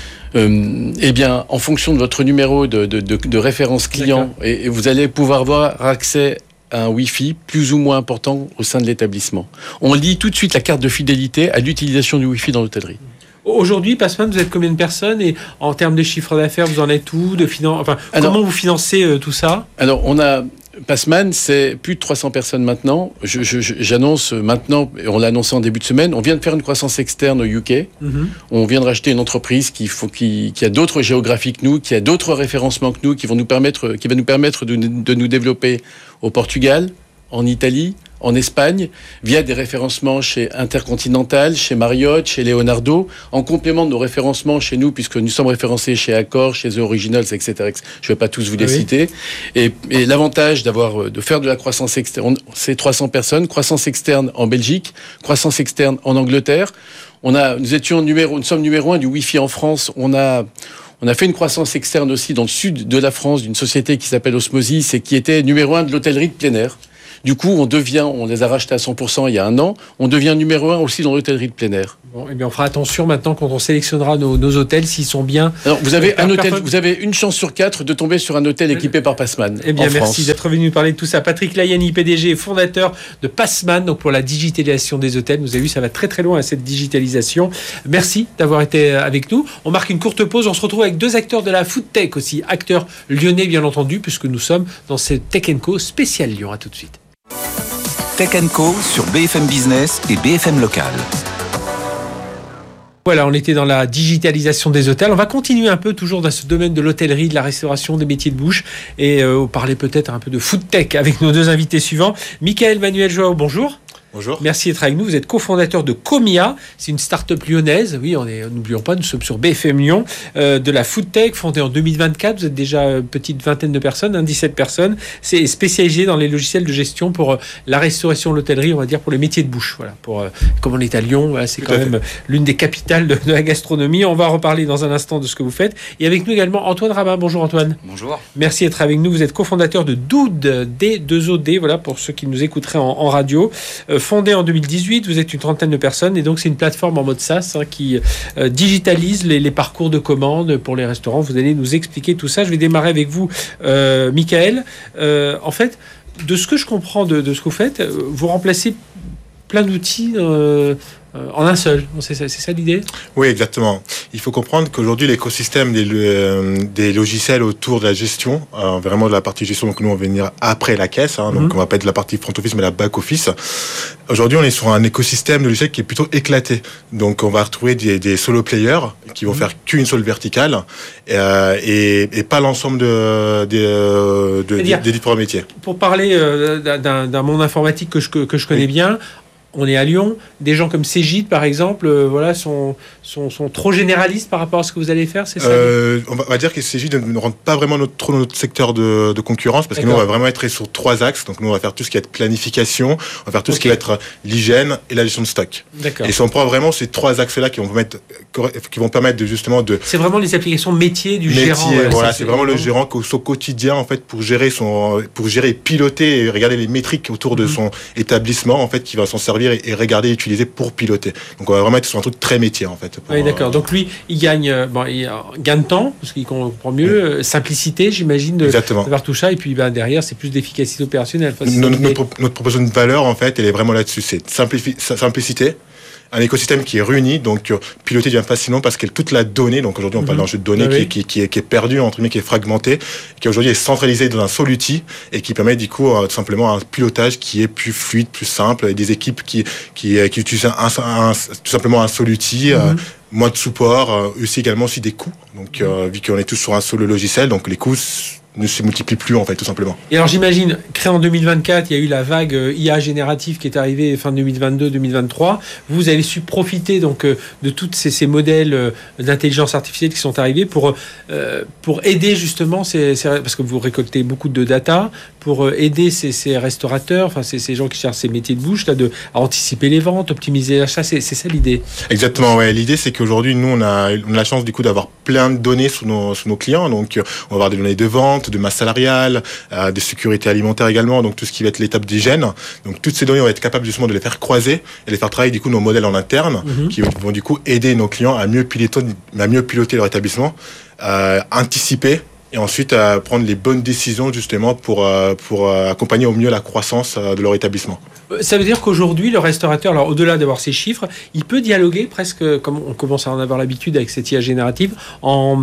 Euh, eh bien, en fonction de votre numéro de, de, de, de référence client, et, et vous allez pouvoir avoir accès à un Wi-Fi plus ou moins important au sein de l'établissement. On lie tout de suite la carte de fidélité à l'utilisation du Wi-Fi dans l'hôtellerie. Aujourd'hui, Passman, vous êtes combien de personnes et en termes de chiffre d'affaires, vous en êtes où de finan... enfin, alors, comment vous financez euh, tout ça? Alors, on a Passman, c'est plus de trois cents personnes maintenant. Je, je, j'annonce maintenant, on l'a annoncé en début de semaine, on vient de faire une croissance externe au U K. Mm-hmm. On vient de racheter une entreprise qui, faut, qui, qui a d'autres géographies que nous, qui a d'autres référencements que nous, qui, vont nous permettre, qui va nous permettre de, de nous développer au Portugal, en Italie, en Espagne, via des référencements chez Intercontinental, chez Marriott, chez Leonardo, en complément de nos référencements chez nous, puisque nous sommes référencés chez Accor, chez The Originals, et cetera. Je ne vais pas tous vous les oui. citer. Et, et l'avantage d'avoir, de faire de la croissance externe, c'est trois cents personnes, croissance externe en Belgique, croissance externe en Angleterre. On a, nous étions numéro, nous sommes numéro un du Wi-Fi en France. On a, on a fait une croissance externe aussi dans le sud de la France d'une société qui s'appelle Osmosis et qui était numéro un de l'hôtellerie de plein air. Du coup, on devient, on les a rachetés à cent pour cent il y a un an, on devient numéro un aussi dans l'hôtellerie de plein air. Bon, eh bien, on fera attention maintenant quand on sélectionnera nos, nos hôtels s'ils sont bien. Alors, vous avez un hôtel, vous avez une chance sur quatre de tomber sur un hôtel équipé par Passman. Eh bien, en merci France. d'être venu nous parler de tout ça. Patrick Layani, P D G et fondateur de Passman, donc pour la digitalisation des hôtels. Vous avez vu, ça va très très loin à cette digitalisation. Merci d'avoir été avec nous. On marque une courte pause. On se retrouve avec deux acteurs de la food tech aussi, acteurs lyonnais bien entendu, puisque nous sommes dans cette Tech and Co spécial Lyon. À tout de suite. Tech and Co sur B F M Business et B F M Local. Voilà, on était dans la digitalisation des hôtels. On va continuer un peu toujours dans ce domaine de l'hôtellerie, de la restauration, des métiers de bouche et euh, parler peut-être un peu de food tech avec nos deux invités suivants. Michael Manuel Joao, bonjour. Bonjour. Merci d'être avec nous. Vous êtes cofondateur de Comia. C'est une start-up lyonnaise. Oui, on est, n'oublions pas, nous sommes sur B F M Lyon, euh, de la food tech, fondée en deux mille vingt-quatre. Vous êtes déjà une petite vingtaine de personnes, hein, dix-sept personnes. C'est spécialisé dans les logiciels de gestion pour euh, la restauration, l'hôtellerie, on va dire, pour les métiers de bouche. Voilà, pour, euh, comme on est à Lyon, voilà, c'est Tout quand même fait. l'une des capitales de, de la gastronomie. On va reparler dans un instant de ce que vous faites. Et avec nous également Antoine Rabin. Bonjour Antoine. Bonjour. Merci d'être avec nous. Vous êtes cofondateur de Dood, D deux O D, voilà, pour ceux qui nous écouteraient en, en radio. Euh, fondé en deux mille dix-huit, vous êtes une trentaine de personnes et donc c'est une plateforme en mode SaaS hein, qui euh, digitalise les, les parcours de commande pour les restaurants. Vous allez nous expliquer tout ça. Je vais démarrer avec vous, euh, Michael. Euh, en fait, de ce que je comprends de, de ce que vous faites, vous remplacez plein d'outils euh, euh, en un seul. C'est ça, c'est ça l'idée ? Oui, exactement. Il faut comprendre qu'aujourd'hui, l'écosystème des, euh, des logiciels autour de la gestion, euh, vraiment de la partie gestion, donc nous, on va venir après la caisse, hein, donc mm-hmm. on va pas être de la partie front office, mais la back office. Aujourd'hui, on est sur un écosystème de logiciels qui est plutôt éclaté. Donc, on va retrouver des, des solo players qui vont mmh. faire qu'une seule verticale euh, et, et pas l'ensemble de, de, de, de, des différents métiers. Pour parler euh, d'un, d'un monde informatique que je, que, que je connais oui. bien, on est à Lyon. Des gens comme Cegid, par exemple, euh, voilà, sont, sont, sont trop généralistes par rapport à ce que vous allez faire, c'est ça euh, On va dire que Cegid ne rentre pas vraiment notre, trop dans notre secteur de, de concurrence parce D'accord. que nous, on va vraiment être sur trois axes. Donc, nous, on va faire tout ce qui va être planification, on va faire tout okay. ce qui va être l'hygiène et la gestion de stock. D'accord. Et si on prend vraiment ces trois axes-là qui vont permettre, qui vont permettre de, justement de... C'est vraiment les applications métiers du métier, gérant. Voilà, voilà c'est, c'est vraiment le gérant au, au quotidien, en fait, pour gérer son, pour gérer, piloter et regarder les métriques autour de mmh. son établissement, en fait, qui va s'en servir et, et regarder et utiliser pour piloter. Donc on va vraiment être sur un truc très métier en fait. Pour, oui, d'accord. Euh... Donc lui, il gagne, bon, il gagne de temps parce qu'il comprend mieux, oui. simplicité, j'imagine, de, de faire tout ça. Et puis ben, derrière, c'est plus d'efficacité opérationnelle. Enfin, notre, notre, notre proposition de valeur, en fait, elle est vraiment là-dessus. C'est simplifi- simplicité. Un écosystème qui est réuni, donc euh, piloté devient fascinant parce que toute la donnée, donc aujourd'hui on parle mmh. d'un jeu de données ah, qui, oui. qui, qui, est, qui est perdu, entre guillemets, qui est fragmenté, qui aujourd'hui est centralisé dans un seul outil et qui permet du coup euh, tout simplement un pilotage qui est plus fluide, plus simple, et des équipes qui, qui, qui utilisent un, un, un, tout simplement un seul outil, mmh. euh, moins de support, euh, aussi également aussi des coûts. Donc euh, vu qu'on est tous sur un seul logiciel, donc les coûts ne se multiplient plus en fait tout simplement. Et alors j'imagine, créé en deux mille vingt-quatre, il y a eu la vague I A générative qui est arrivée fin deux mille vingt-deux deux mille vingt-trois. Vous avez su profiter donc de tous ces, ces modèles d'intelligence artificielle qui sont arrivés pour euh, pour aider justement ces, ces, parce que vous récoltez beaucoup de data, pour aider ces, ces restaurateurs, enfin ces, ces gens qui cherchent ces métiers de bouche là, de à anticiper les ventes, optimiser l'achat. C'est, c'est ça l'idée. Exactement. Ouais. L'idée c'est qu'aujourd'hui nous on a, on a la chance du coup d'avoir plein de données sur nos sur nos clients. Donc on va avoir des données de vente, de masse salariale, euh, de sécurité alimentaire également, donc tout ce qui va être l'étape d'hygiène. Donc toutes ces données, on va être capable justement de les faire croiser et les faire travailler du coup nos modèles en interne, mm-hmm. qui vont du coup aider nos clients à mieux piloter, à mieux piloter leur établissement, euh, anticiper et ensuite euh, prendre les bonnes décisions justement pour, euh, pour euh, accompagner au mieux la croissance euh, de leur établissement. Ça veut dire qu'aujourd'hui, le restaurateur, alors au-delà d'avoir ces chiffres, il peut dialoguer presque, comme on commence à en avoir l'habitude avec cette I A générative, en,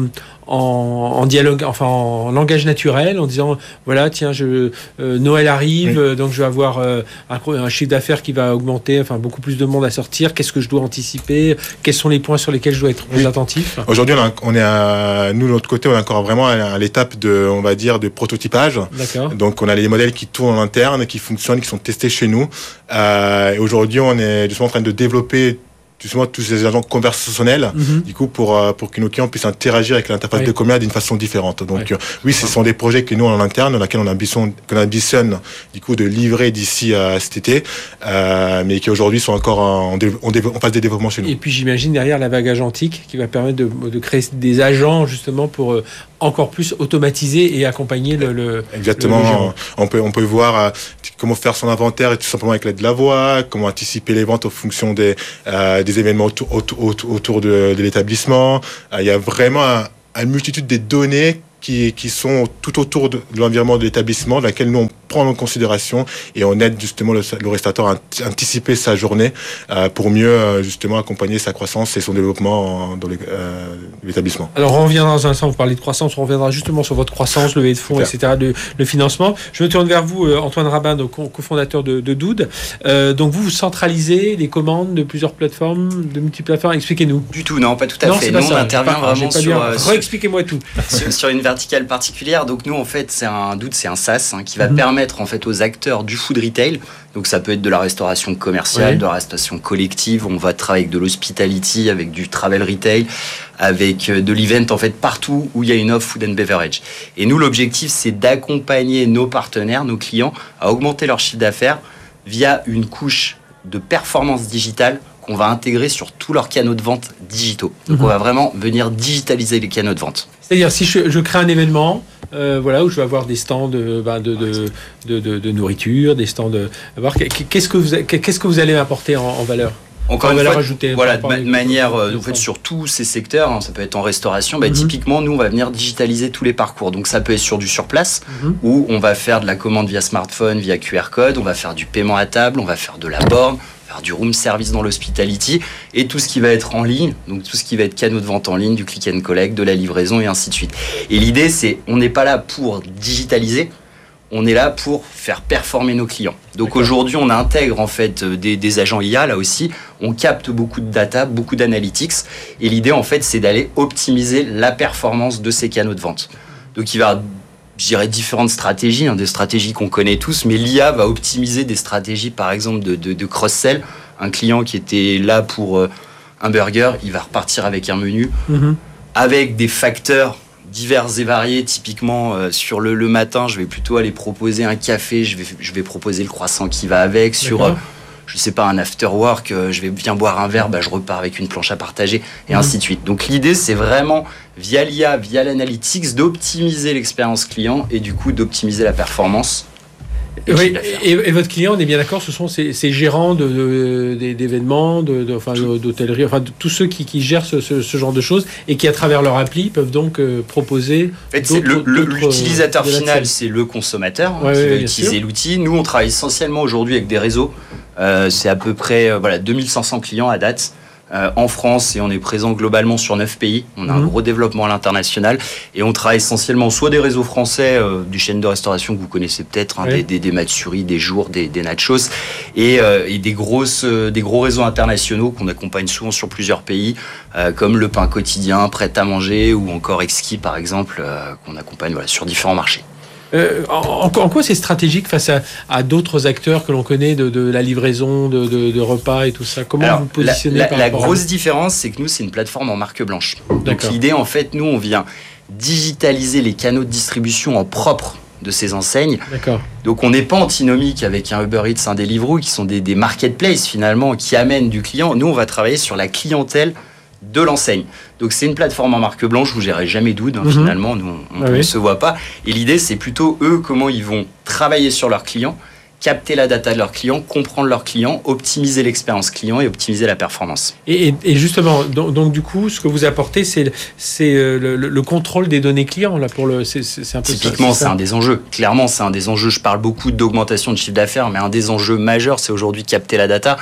en, en dialogue, enfin en langage naturel, en disant voilà, tiens, je, euh, Noël arrive, oui. donc je vais avoir euh, un, un chiffre d'affaires qui va augmenter, enfin beaucoup plus de monde à sortir. Qu'est-ce que je dois anticiper? Quels sont les points sur lesquels je dois être plus oui. attentif? Aujourd'hui, on, a, on est à, nous de l'autre côté, on est encore vraiment à l'étape de, on va dire, de prototypage. D'accord. Donc on a les modèles qui tournent en interne, qui fonctionnent, qui sont testés chez nous. Euh, et aujourd'hui, on est justement en train de développer justement tous ces agents conversationnels, mm-hmm. du coup, pour, pour que nos clients puissent interagir avec l'interface oui. de Comia d'une façon différente. Donc, oui, euh, oui ce sont des projets que nous, en interne, dans lesquels on ambitionne, qu'on ambitionne, du coup, de livrer d'ici à cet été, euh, mais qui aujourd'hui sont encore en, en, en phase de développement chez nous. Et puis, j'imagine derrière la vague agentique qui va permettre de, de créer des agents, justement, pour euh, encore plus automatiser et accompagner le, le Exactement. Le on peut, on peut voir euh, comment faire son inventaire tout simplement avec l'aide de la voix, comment anticiper les ventes en fonction des, euh, des événements autour, autour, autour de, de l'établissement. Il y a vraiment un, une multitude de données qui, qui sont tout autour de l'environnement de l'établissement, dans laquelle nous on prend en considération et on aide justement le, le restaurateur à anticiper sa journée euh, pour mieux euh, justement accompagner sa croissance et son développement dans euh, l'établissement. Alors on reviendra dans un instant, vous parlez de croissance, on reviendra justement sur votre croissance, levée de fonds, Super. et cetera, de, le financement. Je me tourne vers vous, Antoine Rabin, donc, cofondateur de, de Dood. Euh, donc vous, vous centralisez les commandes de plusieurs plateformes, de multiplateformes. Expliquez-nous. Du tout, non, pas tout à non, fait. Nous, on intervient pas, vraiment sur... Euh, sur... Expliquez-moi tout. sur, sur une verticale particulière. Donc nous, en fait, c'est un Dood, c'est un SaaS hein, qui va mm-hmm. permettre en fait aux acteurs du food retail, donc ça peut être de la restauration commerciale, oui. de la restauration collective, on va travailler avec de l'hospitality, avec du travel retail, avec de l'event en fait partout où il y a une offre food and beverage. Et nous, l'objectif, c'est d'accompagner nos partenaires, nos clients, à augmenter leur chiffre d'affaires via une couche de performance digitale qu'on va intégrer sur tous leurs canaux de vente digitaux. Donc, mmh. on va vraiment venir digitaliser les canaux de vente. C'est-à-dire, si je, je crée un événement, euh, voilà, où je vais avoir des stands de, bah, de, de, de, de, de nourriture, des stands de... Qu'est-ce que vous, qu'est-ce que vous allez apporter en, en valeur? Encore une fois, ajoutée, voilà, de ma- manière, euh, en fait, sur tous ces secteurs, hein, ça peut être en restauration, bah, mm-hmm. typiquement, nous, on va venir digitaliser tous les parcours. Donc, ça peut être sur du surplace, mm-hmm. où on va faire de la commande via smartphone, via Q R code, on va faire du paiement à table, on va faire de la borne, faire du room service dans l'hospitality, et tout ce qui va être en ligne, donc tout ce qui va être canaux de vente en ligne, du click and collect, de la livraison, et ainsi de suite. Et l'idée, c'est, on n'est pas là pour digitaliser, on est là pour faire performer nos clients. Donc D'accord. aujourd'hui, on intègre en fait des, des agents I A là aussi. On capte beaucoup de data, beaucoup d'analytics. Et l'idée en fait, c'est d'aller optimiser la performance de ces canaux de vente. Donc il va, je dirais, différentes stratégies, hein, des stratégies qu'on connaît tous, mais l'I A va optimiser des stratégies, par exemple de, de, de cross-sell. Un client qui était là pour euh, un burger, il va repartir avec un menu, mm-hmm. avec des facteurs divers et variés. Typiquement, euh, sur le, le matin, je vais plutôt aller proposer un café, je vais, je vais proposer le croissant qui va avec. Sur, euh, je sais pas, un after work, euh, je vais bien boire un verre, bah, je repars avec une planche à partager, et mmh. ainsi de suite. Donc l'idée, c'est vraiment, via l'I A, via l'analytics, d'optimiser l'expérience client et du coup, d'optimiser la performance. Oui, et, et votre client, on est bien d'accord, ce sont ces, ces gérants de, de, d'événements, de, de, enfin, d'hôtellerie, enfin de, tous ceux qui, qui gèrent ce, ce, ce genre de choses et qui, à travers leur appli, peuvent donc euh, proposer. En fait, c'est le, le, l'utilisateur euh, final, c'est le consommateur hein, ouais, qui ouais, va utiliser sûr. l'outil. Nous, on travaille essentiellement aujourd'hui avec des réseaux. Euh, c'est à peu près euh, voilà, deux mille cinq cents clients à date. Euh, en France, et on est présent globalement sur neuf pays. On a mmh. un gros développement à l'international et on travaille essentiellement soit des réseaux français, euh, du chaîne de restauration que vous connaissez peut-être, hein, oui. des, des, des Matsuri, des Jours, des, des Nachos, et, euh, et des, grosses, euh, des gros réseaux internationaux qu'on accompagne souvent sur plusieurs pays, euh, comme Le Pain Quotidien, Prêt à Manger ou encore Exquis par exemple, euh, qu'on accompagne voilà, sur différents marchés. Euh, en, en quoi c'est stratégique face à, à d'autres acteurs que l'on connaît de, de la livraison de, de, de repas et tout ça? Comment Alors, vous positionnez La, par la, la rapport grosse à... différence, c'est que nous, c'est une plateforme en marque blanche. D'accord. Donc l'idée, en fait, nous, on vient digitaliser les canaux de distribution en propre de ces enseignes. D'accord. Donc on n'est pas antinomique avec un Uber Eats, un Deliveroo, qui sont des, des marketplaces finalement, qui amènent du client. Nous, on va travailler sur la clientèle de l'enseigne. Donc c'est une plateforme en marque blanche, vous gérez jamais Dood, hein, mmh. finalement, nous on ne ah oui. se voit pas. Et l'idée c'est plutôt eux, comment ils vont travailler sur leurs clients, capter la data de leurs clients, comprendre leurs clients, optimiser l'expérience client et optimiser la performance. Et, et, et justement, donc, donc du coup, ce que vous apportez, c'est, c'est le, le, le contrôle des données clients là pour le. C'est, c'est un peu Typiquement, ça, c'est, c'est un des enjeux. Clairement, c'est un des enjeux. Je parle beaucoup d'augmentation de chiffre d'affaires, mais un des enjeux majeurs, c'est aujourd'hui capter la data.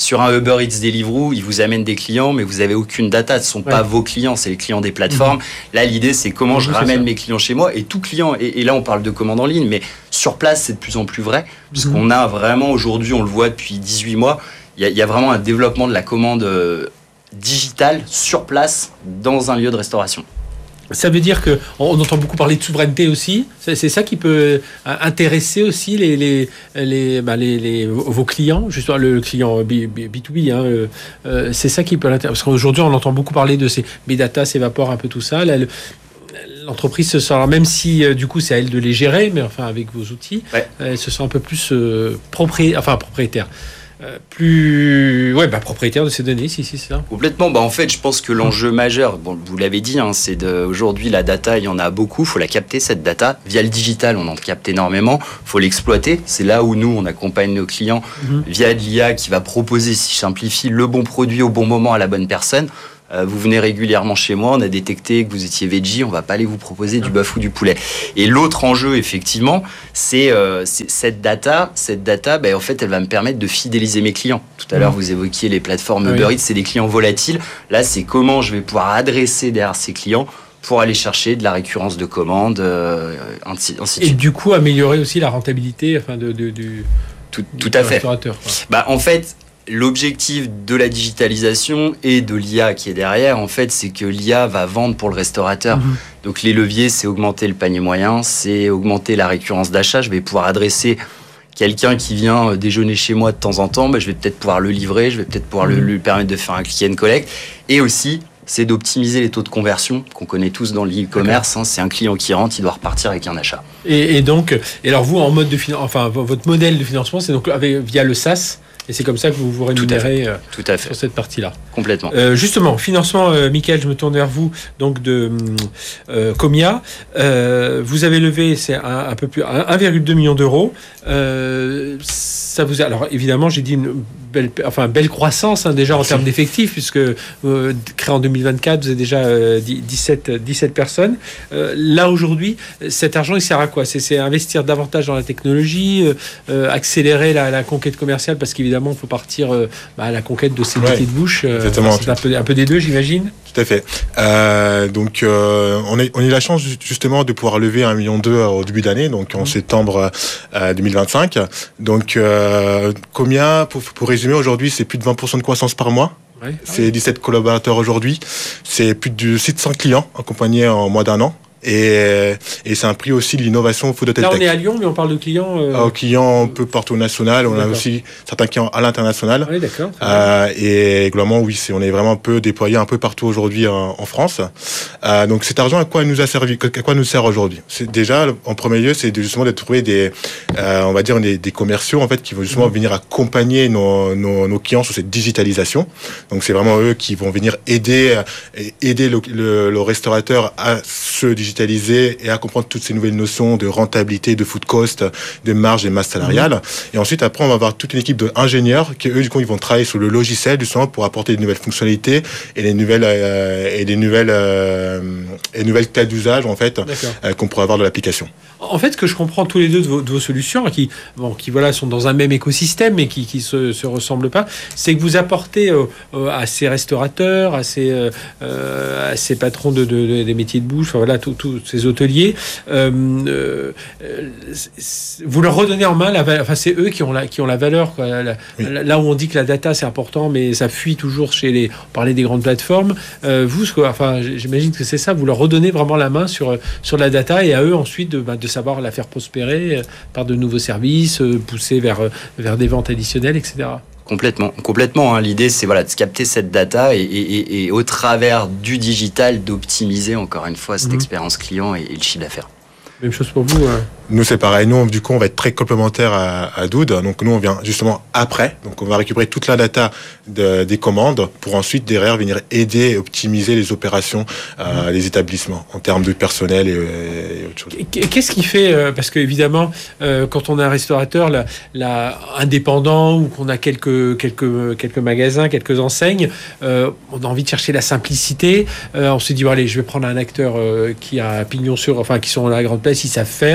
Sur un Uber Eats Deliveroo, ils vous amènent des clients, mais vous avez aucune data. Ce ne sont ouais. pas vos clients, c'est les clients des plateformes. Mmh. Là, l'idée, c'est comment mmh, je ramène mes clients chez moi. Et tout client, et, et là, on parle de commande en ligne, mais sur place, c'est de plus en plus vrai. Parce mmh. qu'on a vraiment, aujourd'hui, on le voit depuis dix-huit mois, il y, y a vraiment un développement de la commande euh, digitale sur place dans un lieu de restauration. Ça veut dire qu'on on entend beaucoup parler de souveraineté aussi. C'est, c'est ça qui peut intéresser aussi les, les, les, bah les, les, vos clients, justement le client B deux B. Hein, euh, c'est ça qui peut l'intéresser. Parce qu'aujourd'hui, on entend beaucoup parler de ces big data, s'évapore un peu tout ça. Là, le, l'entreprise se sent, même si euh, du coup c'est à elle de les gérer, mais enfin avec vos outils, ouais. elle se sent un peu plus euh, propriétaire, enfin propriétaire. Euh, plus ouais bah propriétaire de ces données si si c'est ça complètement. Bah en fait je pense que l'enjeu majeur, bon vous l'avez dit hein, c'est de aujourd'hui la data, il y en a beaucoup, faut la capter cette data via le digital, on en capte énormément, faut l'exploiter, c'est là où nous on accompagne nos clients mm-hmm. via de l'I A qui va proposer, si je simplifie, le bon produit au bon moment à la bonne personne. Euh, vous venez régulièrement chez moi, on a détecté que vous étiez veggie, on va pas aller vous proposer du bœuf ou du poulet. Et l'autre enjeu, effectivement, c'est, euh, c'est cette data. Cette data, ben, en fait, elle va me permettre de fidéliser mes clients. Tout à l'heure, vous évoquiez les plateformes Uber Eats, c'est des clients volatiles. Là, c'est comment je vais pouvoir adresser derrière ces clients pour aller chercher de la récurrence de commandes, euh, ainsi, ainsi de suite. Et du coup, améliorer aussi la rentabilité enfin, de, de, de, tout, tout à fait. Restaurateur. Bah, en fait, l'objectif de la digitalisation et de l'I A qui est derrière, en fait, c'est que l'I A va vendre pour le restaurateur. Mmh. Donc les leviers, c'est augmenter le panier moyen, c'est augmenter la récurrence d'achat. Je vais pouvoir adresser quelqu'un qui vient déjeuner chez moi de temps en temps, bah, je vais peut-être pouvoir le livrer, je vais peut-être pouvoir mmh. le, lui permettre de faire un click and collect. Et aussi, c'est d'optimiser les taux de conversion qu'on connaît tous dans l'e-commerce. Hein, c'est un client qui rentre, il doit repartir avec un achat. Et, et donc, et alors vous, en mode de finan- enfin votre modèle de financement, c'est donc avec, via le SaaS. Et c'est comme ça que vous vous rémunérez euh, Tout à fait. sur cette partie-là. Complètement. Euh, justement, financement, euh, Mickaël, je me tourne vers vous, donc de euh, Comia. Euh, vous avez levé, c'est un, un peu plus, un virgule deux million d'euros. Euh, ça vous a, alors évidemment, j'ai dit une belle, enfin belle croissance hein, déjà en termes d'effectifs, puisque euh, créé en deux mille vingt-quatre, vous avez déjà euh, dix-sept, dix-sept personnes. Euh, là aujourd'hui, cet argent, il sert à quoi ? C'est, c'est investir davantage dans la technologie, euh, accélérer la, la conquête commerciale, parce qu'évidemment Évidemment, il faut partir euh, bah, à la conquête de ces ouais, métiers de bouche. Euh, c'est un peu, un peu des deux, j'imagine. Tout à fait. Euh, donc, euh, on, est, on a eu la chance justement de pouvoir lever un million deux au début d'année, donc en mmh. septembre euh, deux mille vingt-cinq. Donc, euh, Comia, pour, pour résumer, aujourd'hui, c'est plus de vingt pour cent de croissance par mois. Ouais. C'est dix-sept collaborateurs aujourd'hui. C'est plus de sept cents clients accompagnés en moins d'un an. Et, et c'est un prix aussi de l'innovation Food Hotel Tech. Là, on est à Lyon, mais on parle de clients... Euh... Ah, clients un peu partout au national. On d'accord. a aussi certains clients à l'international. Oui, d'accord. Euh, et globalement, oui, c'est, on est vraiment un peu déployé un peu partout aujourd'hui en, en France. Euh, donc cet argent, à quoi il nous a servi, à quoi il nous sert aujourd'hui ? C'est déjà, en premier lieu, c'est de, justement de trouver des, euh, on va dire, des, des commerciaux en fait qui vont justement mmh. venir accompagner nos, nos, nos clients sur cette digitalisation. Donc c'est vraiment eux qui vont venir aider, aider le, le, le restaurateur à se digitaliser et à comprendre toutes ces nouvelles notions de rentabilité, de food cost, de marge et masse salariale. Mmh. Et ensuite, après, on va avoir toute une équipe d'ingénieurs qui, eux, du coup, ils vont travailler sur le logiciel, justement, pour apporter de nouvelles fonctionnalités et les nouvelles, euh, et les nouvelles, euh, et nouvelles cas d'usage, en fait, euh, qu'on pourrait avoir de l'application. En fait, ce que je comprends tous les deux de vos, de vos solutions, qui, bon, qui voilà, sont dans un même écosystème, mais qui ne se, se ressemblent pas, c'est que vous apportez euh, euh, à ces restaurateurs, à ces, euh, à ces patrons de, de, de, des métiers de bouche, enfin, voilà, tous ces hôteliers, euh, euh, vous leur redonnez en main la valeur, enfin, c'est eux qui ont la, qui ont la valeur. Quoi, la, oui. Là où on dit que la data, c'est important, mais ça fuit toujours chez les... On parlait des grandes plateformes. Euh, vous, quoi, enfin, j'imagine que c'est ça, vous leur redonnez vraiment la main sur, sur la data et à eux ensuite de, bah, de savoir la faire prospérer par de nouveaux services, pousser vers, vers des ventes additionnelles, et cetera. Complètement, complètement. Hein. L'idée, c'est voilà, de capter cette data et, et, et, et au travers du digital, d'optimiser encore une fois cette mmh. expérience client et, et le chiffre d'affaires. Même chose pour vous. Hein. Nous, c'est pareil. Nous, du coup, on va être très complémentaires à, à Dood. Donc, nous, on vient justement après. Donc, on va récupérer toute la data de, des commandes pour ensuite, derrière, venir aider et optimiser les opérations euh, mmh. des établissements en termes de personnel et, et autre chose. Qu'est-ce qui fait, euh, parce qu'évidemment, euh, quand on est un restaurateur là, là, indépendant ou qu'on a quelques, quelques, quelques magasins, quelques enseignes, euh, on a envie de chercher la simplicité. Euh, on se dit, bon, allez, je vais prendre un acteur euh, qui a pignon sur, enfin, qui sont à la grande place, ils savent faire.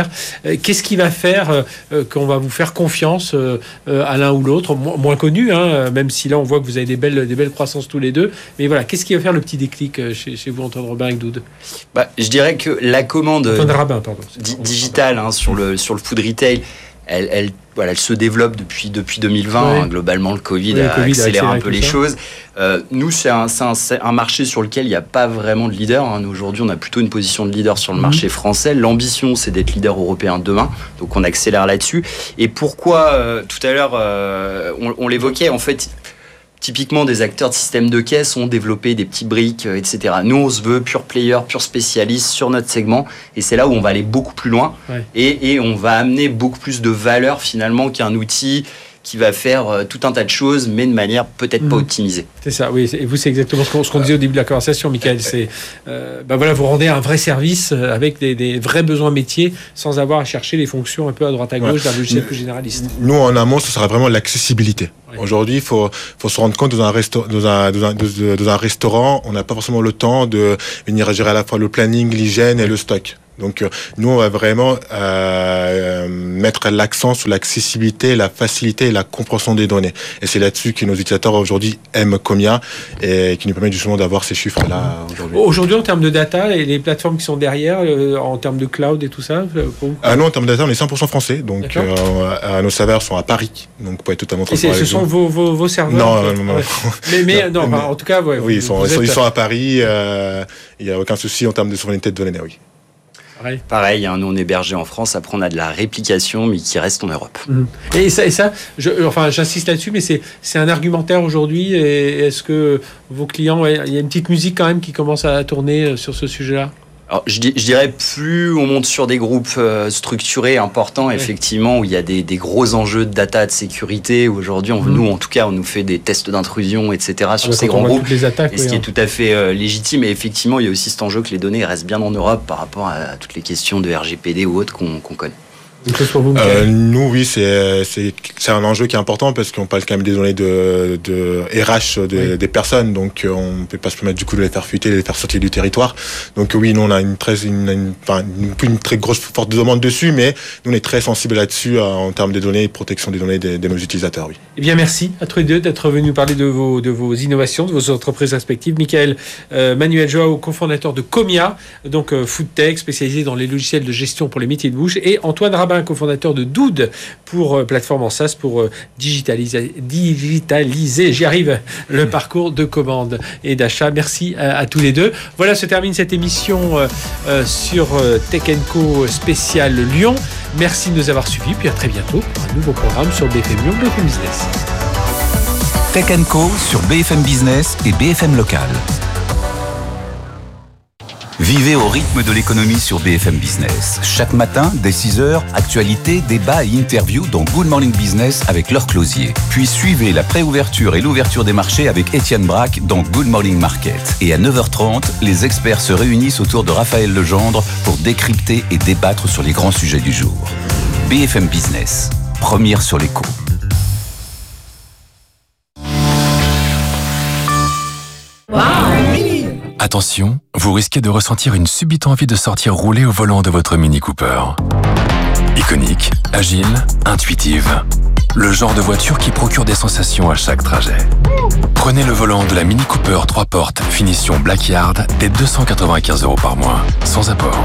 Qu'est-ce qui va faire euh, qu'on va vous faire confiance euh, à l'un ou l'autre, moins, moins connu, hein, même si là on voit que vous avez des belles, des belles croissances tous les deux. Mais voilà, qu'est-ce qui va faire le petit déclic chez, chez vous, Antoine Rabin et Doud? Bah, je dirais que la commande Antoine Rabin, pardon, di- digitale hein, sur, le, sur le food retail, elle, elle, voilà, elle se développe depuis, depuis deux mille vingt. Ouais. Hein, globalement, le Covid, oui, le COVID a accéléré un peu les ça. choses. Euh, nous, c'est un, c'est, un, c'est un marché sur lequel il n'y a pas vraiment de leader. Hein. Nous, aujourd'hui, on a plutôt une position de leader sur le mmh. marché français. L'ambition, c'est d'être leader européen demain. Donc, on accélère là-dessus. Et pourquoi, euh, tout à l'heure, euh, on, on l'évoquait, en fait... Typiquement, des acteurs de système de caisse ont développé des petits briques, et cetera. Nous, on se veut pure player, pure spécialiste sur notre segment. Et c'est là où on va aller beaucoup plus loin. Ouais. Et, et on va amener beaucoup plus de valeur, finalement, qu'un outil qui va faire euh, tout un tas de choses, mais de manière peut-être mmh. pas optimisée. C'est ça, oui. Et vous, c'est exactement ce qu'on, ce qu'on disait au début de la conversation, Michael. C'est, euh, ben voilà, vous rendez un vrai service avec des, des vrais besoins métiers, sans avoir à chercher les fonctions un peu à droite à gauche ouais. d'un logiciel plus généraliste. Nous, en amont, ce sera vraiment l'accessibilité. Ouais. Aujourd'hui, il faut, faut se rendre compte dans un, resto, dans, un, dans, un, dans un restaurant, on n'a pas forcément le temps de venir gérer à la fois le planning, l'hygiène et le stock. Donc euh, nous, on va vraiment euh, mettre l'accent sur l'accessibilité, la facilité et la compréhension des données. Et c'est là-dessus que nos utilisateurs aujourd'hui aiment Comia et qui nous permet justement d'avoir ces chiffres-là aujourd'hui. Aujourd'hui, en termes de data, et les plateformes qui sont derrière, euh, en termes de cloud et tout ça pour... Ah non, en termes de data, on est cent pour cent français. Donc euh, nos serveurs sont à Paris. Donc pour être totalement transparent. Et ce sont vos, vos, vos serveurs? Non, non, non, non. Ouais. Mais, mais non, enfin, en tout cas, ouais, oui, ils sont, ils sont, êtes... ils sont à Paris. Il euh, n'y a aucun souci en termes de souveraineté de données, oui. Pareil, Pareil hein, nous on est hébergé en France, après on a de la réplication, mais qui reste en Europe. Mmh. Et ça, et ça je, enfin, j'insiste là-dessus, mais c'est, c'est un argumentaire aujourd'hui. Et est-ce que vos clients, il y a une petite musique quand même qui commence à tourner sur ce sujet-là? Alors, je, je dirais, plus on monte sur des groupes euh, structurés, importants, oui. effectivement, où il y a des, des gros enjeux de data, de sécurité, où aujourd'hui, on, mmh. nous, en tout cas, on nous fait des tests d'intrusion, et cetera, sur ah, ces grands groupes, les attaques, et ce oui, qui hein. est tout à fait euh, légitime. Et effectivement, il y a aussi cet enjeu que les données restent bien en Europe par rapport à, à toutes les questions de R G P D ou autres qu'on, qu'on connaît. Vous, euh, nous, oui, c'est, c'est, c'est un enjeu qui est important parce qu'on parle quand même des données de, de R H de, oui. des personnes, donc on ne peut pas se permettre du coup de les faire fuiter, de les faire sortir du territoire. Donc oui, nous on a une très, une, une, enfin, une, une très grosse forte demande dessus, mais nous on est très sensible là-dessus en termes des données et protection des données de, de nos utilisateurs. Oui. Eh bien, merci à tous les deux d'être venus parler de vos, de vos innovations, de vos entreprises respectives. Michael euh, Manuel Joao, cofondateur de Comia, donc euh, food tech spécialisé dans les logiciels de gestion pour les métiers de bouche, et Antoine Rabin, cofondateur de Doud pour euh, plateforme en SaaS pour euh, digitaliser, digitaliser, j'y arrive, le parcours de commande et d'achat. Merci à, à tous les deux. Voilà, se termine cette émission euh, euh, sur euh, Tech and Co spécial Lyon. Merci de nous avoir suivis, puis à très bientôt pour un nouveau programme sur B F M Lyon, B F M Business. Tech and Co sur B F M Business et B F M Local. Vivez au rythme de l'économie sur B F M Business. Chaque matin, dès six heures, actualité, débat et interview dans Good Morning Business avec Laure Closier. Puis suivez la préouverture et l'ouverture des marchés avec Étienne Braque dans Good Morning Market. Et à neuf heures trente, les experts se réunissent autour de Raphaël Legendre pour décrypter et débattre sur les grands sujets du jour. B F M Business, première sur l'écho. Attention, vous risquez de ressentir une subite envie de sortir rouler au volant de votre Mini Cooper. Iconique, agile, intuitive. Le genre de voiture qui procure des sensations à chaque trajet. Prenez le volant de la Mini Cooper trois portes, finition Blackyard, dès deux cent quatre-vingt-quinze euros par mois, sans apport.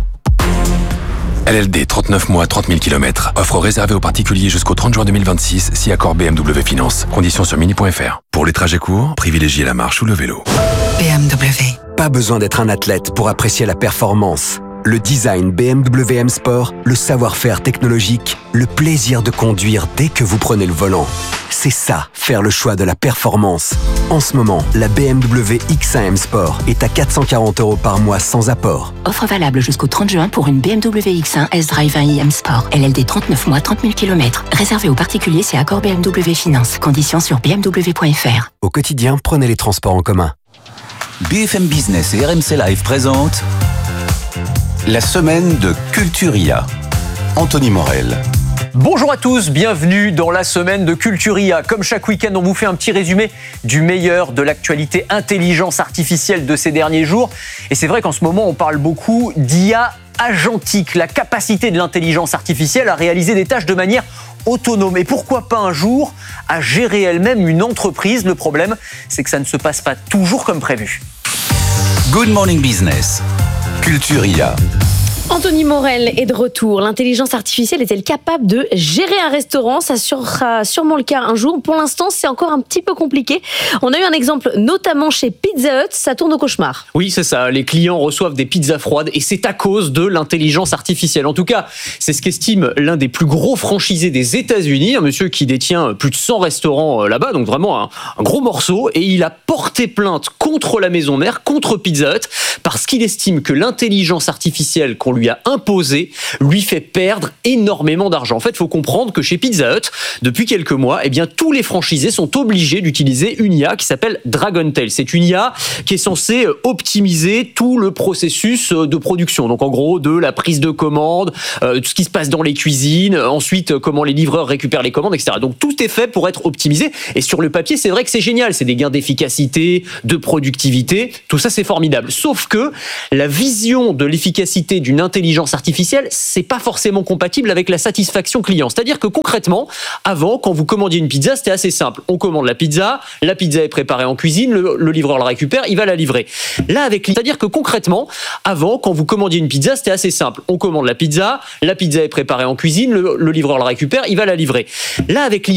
L L D, trente-neuf mois, trente mille kilomètres. Offre réservée aux particuliers jusqu'au trente juin deux mille vingt-six, si accord B M W Finance. Conditions sur mini point f r. Pour les trajets courts, privilégiez la marche ou le vélo. B M W. Pas besoin d'être un athlète pour apprécier la performance. Le design B M W M Sport, le savoir-faire technologique, le plaisir de conduire dès que vous prenez le volant. C'est ça, faire le choix de la performance. En ce moment, la B M W X un M Sport est à quatre cent quarante euros par mois sans apport. Offre valable jusqu'au trente juin pour une B M W X un S-Drive un i M Sport. L L D trente-neuf mois, trente mille kilomètres. Réservé aux particuliers, c'est accord B M W Finance. Conditions sur b m w point f r. Au quotidien, prenez les transports en commun. B F M Business et R M C Live présentent la semaine de Culturia. Anthony Morel. Bonjour à tous, bienvenue dans la semaine de Culturia. Comme chaque week-end, on vous fait un petit résumé du meilleur de l'actualité intelligence artificielle de ces derniers jours. Et c'est vrai qu'en ce moment, on parle beaucoup d'I A agentique, la capacité de l'intelligence artificielle à réaliser des tâches de manière autonome. Et pourquoi pas un jour à gérer elle-même une entreprise. Le problème, c'est que ça ne se passe pas toujours comme prévu. Good Morning Business, Culture I A. Anthony Morel est de retour. L'intelligence artificielle est-elle capable de gérer un restaurant? Ça sera sûrement le cas un jour. Pour l'instant, c'est encore un petit peu compliqué. On a eu un exemple notamment chez Pizza Hut. Ça tourne au cauchemar. Oui, c'est ça. Les clients reçoivent des pizzas froides et c'est à cause de l'intelligence artificielle. En tout cas, c'est ce qu'estime l'un des plus gros franchisés des États-Unis, un monsieur qui détient plus de cent restaurants là-bas, donc vraiment un, un gros morceau. Et il a porté plainte contre la maison mère, contre Pizza Hut, parce qu'il estime que l'intelligence artificielle qu'on lui a imposé lui fait perdre énormément d'argent. En fait, il faut comprendre que chez Pizza Hut, depuis quelques mois, eh bien, tous les franchisés sont obligés d'utiliser une I A qui s'appelle Dragontail. C'est une I A qui est censée optimiser tout le processus de production. Donc, en gros, de la prise de commande, euh, tout ce qui se passe dans les cuisines, ensuite, comment les livreurs récupèrent les commandes, et cetera. Donc, tout est fait pour être optimisé. Et sur le papier, c'est vrai que c'est génial. C'est des gains d'efficacité, de productivité. Tout ça, c'est formidable. Sauf que la vision de l'efficacité d'une intelligence artificielle, c'est pas forcément compatible avec la satisfaction client. C'est-à-dire que concrètement, avant, quand vous commandiez une pizza, c'était assez simple. On commande la pizza, la pizza est préparée en cuisine, le, le livreur la récupère, il va la livrer. Là, avec, c'est-à-dire que concrètement, avant, quand vous commandiez une pizza, c'était assez simple. On commande la pizza, la pizza est préparée en cuisine, le, le livreur la récupère, il va la livrer. Là, avec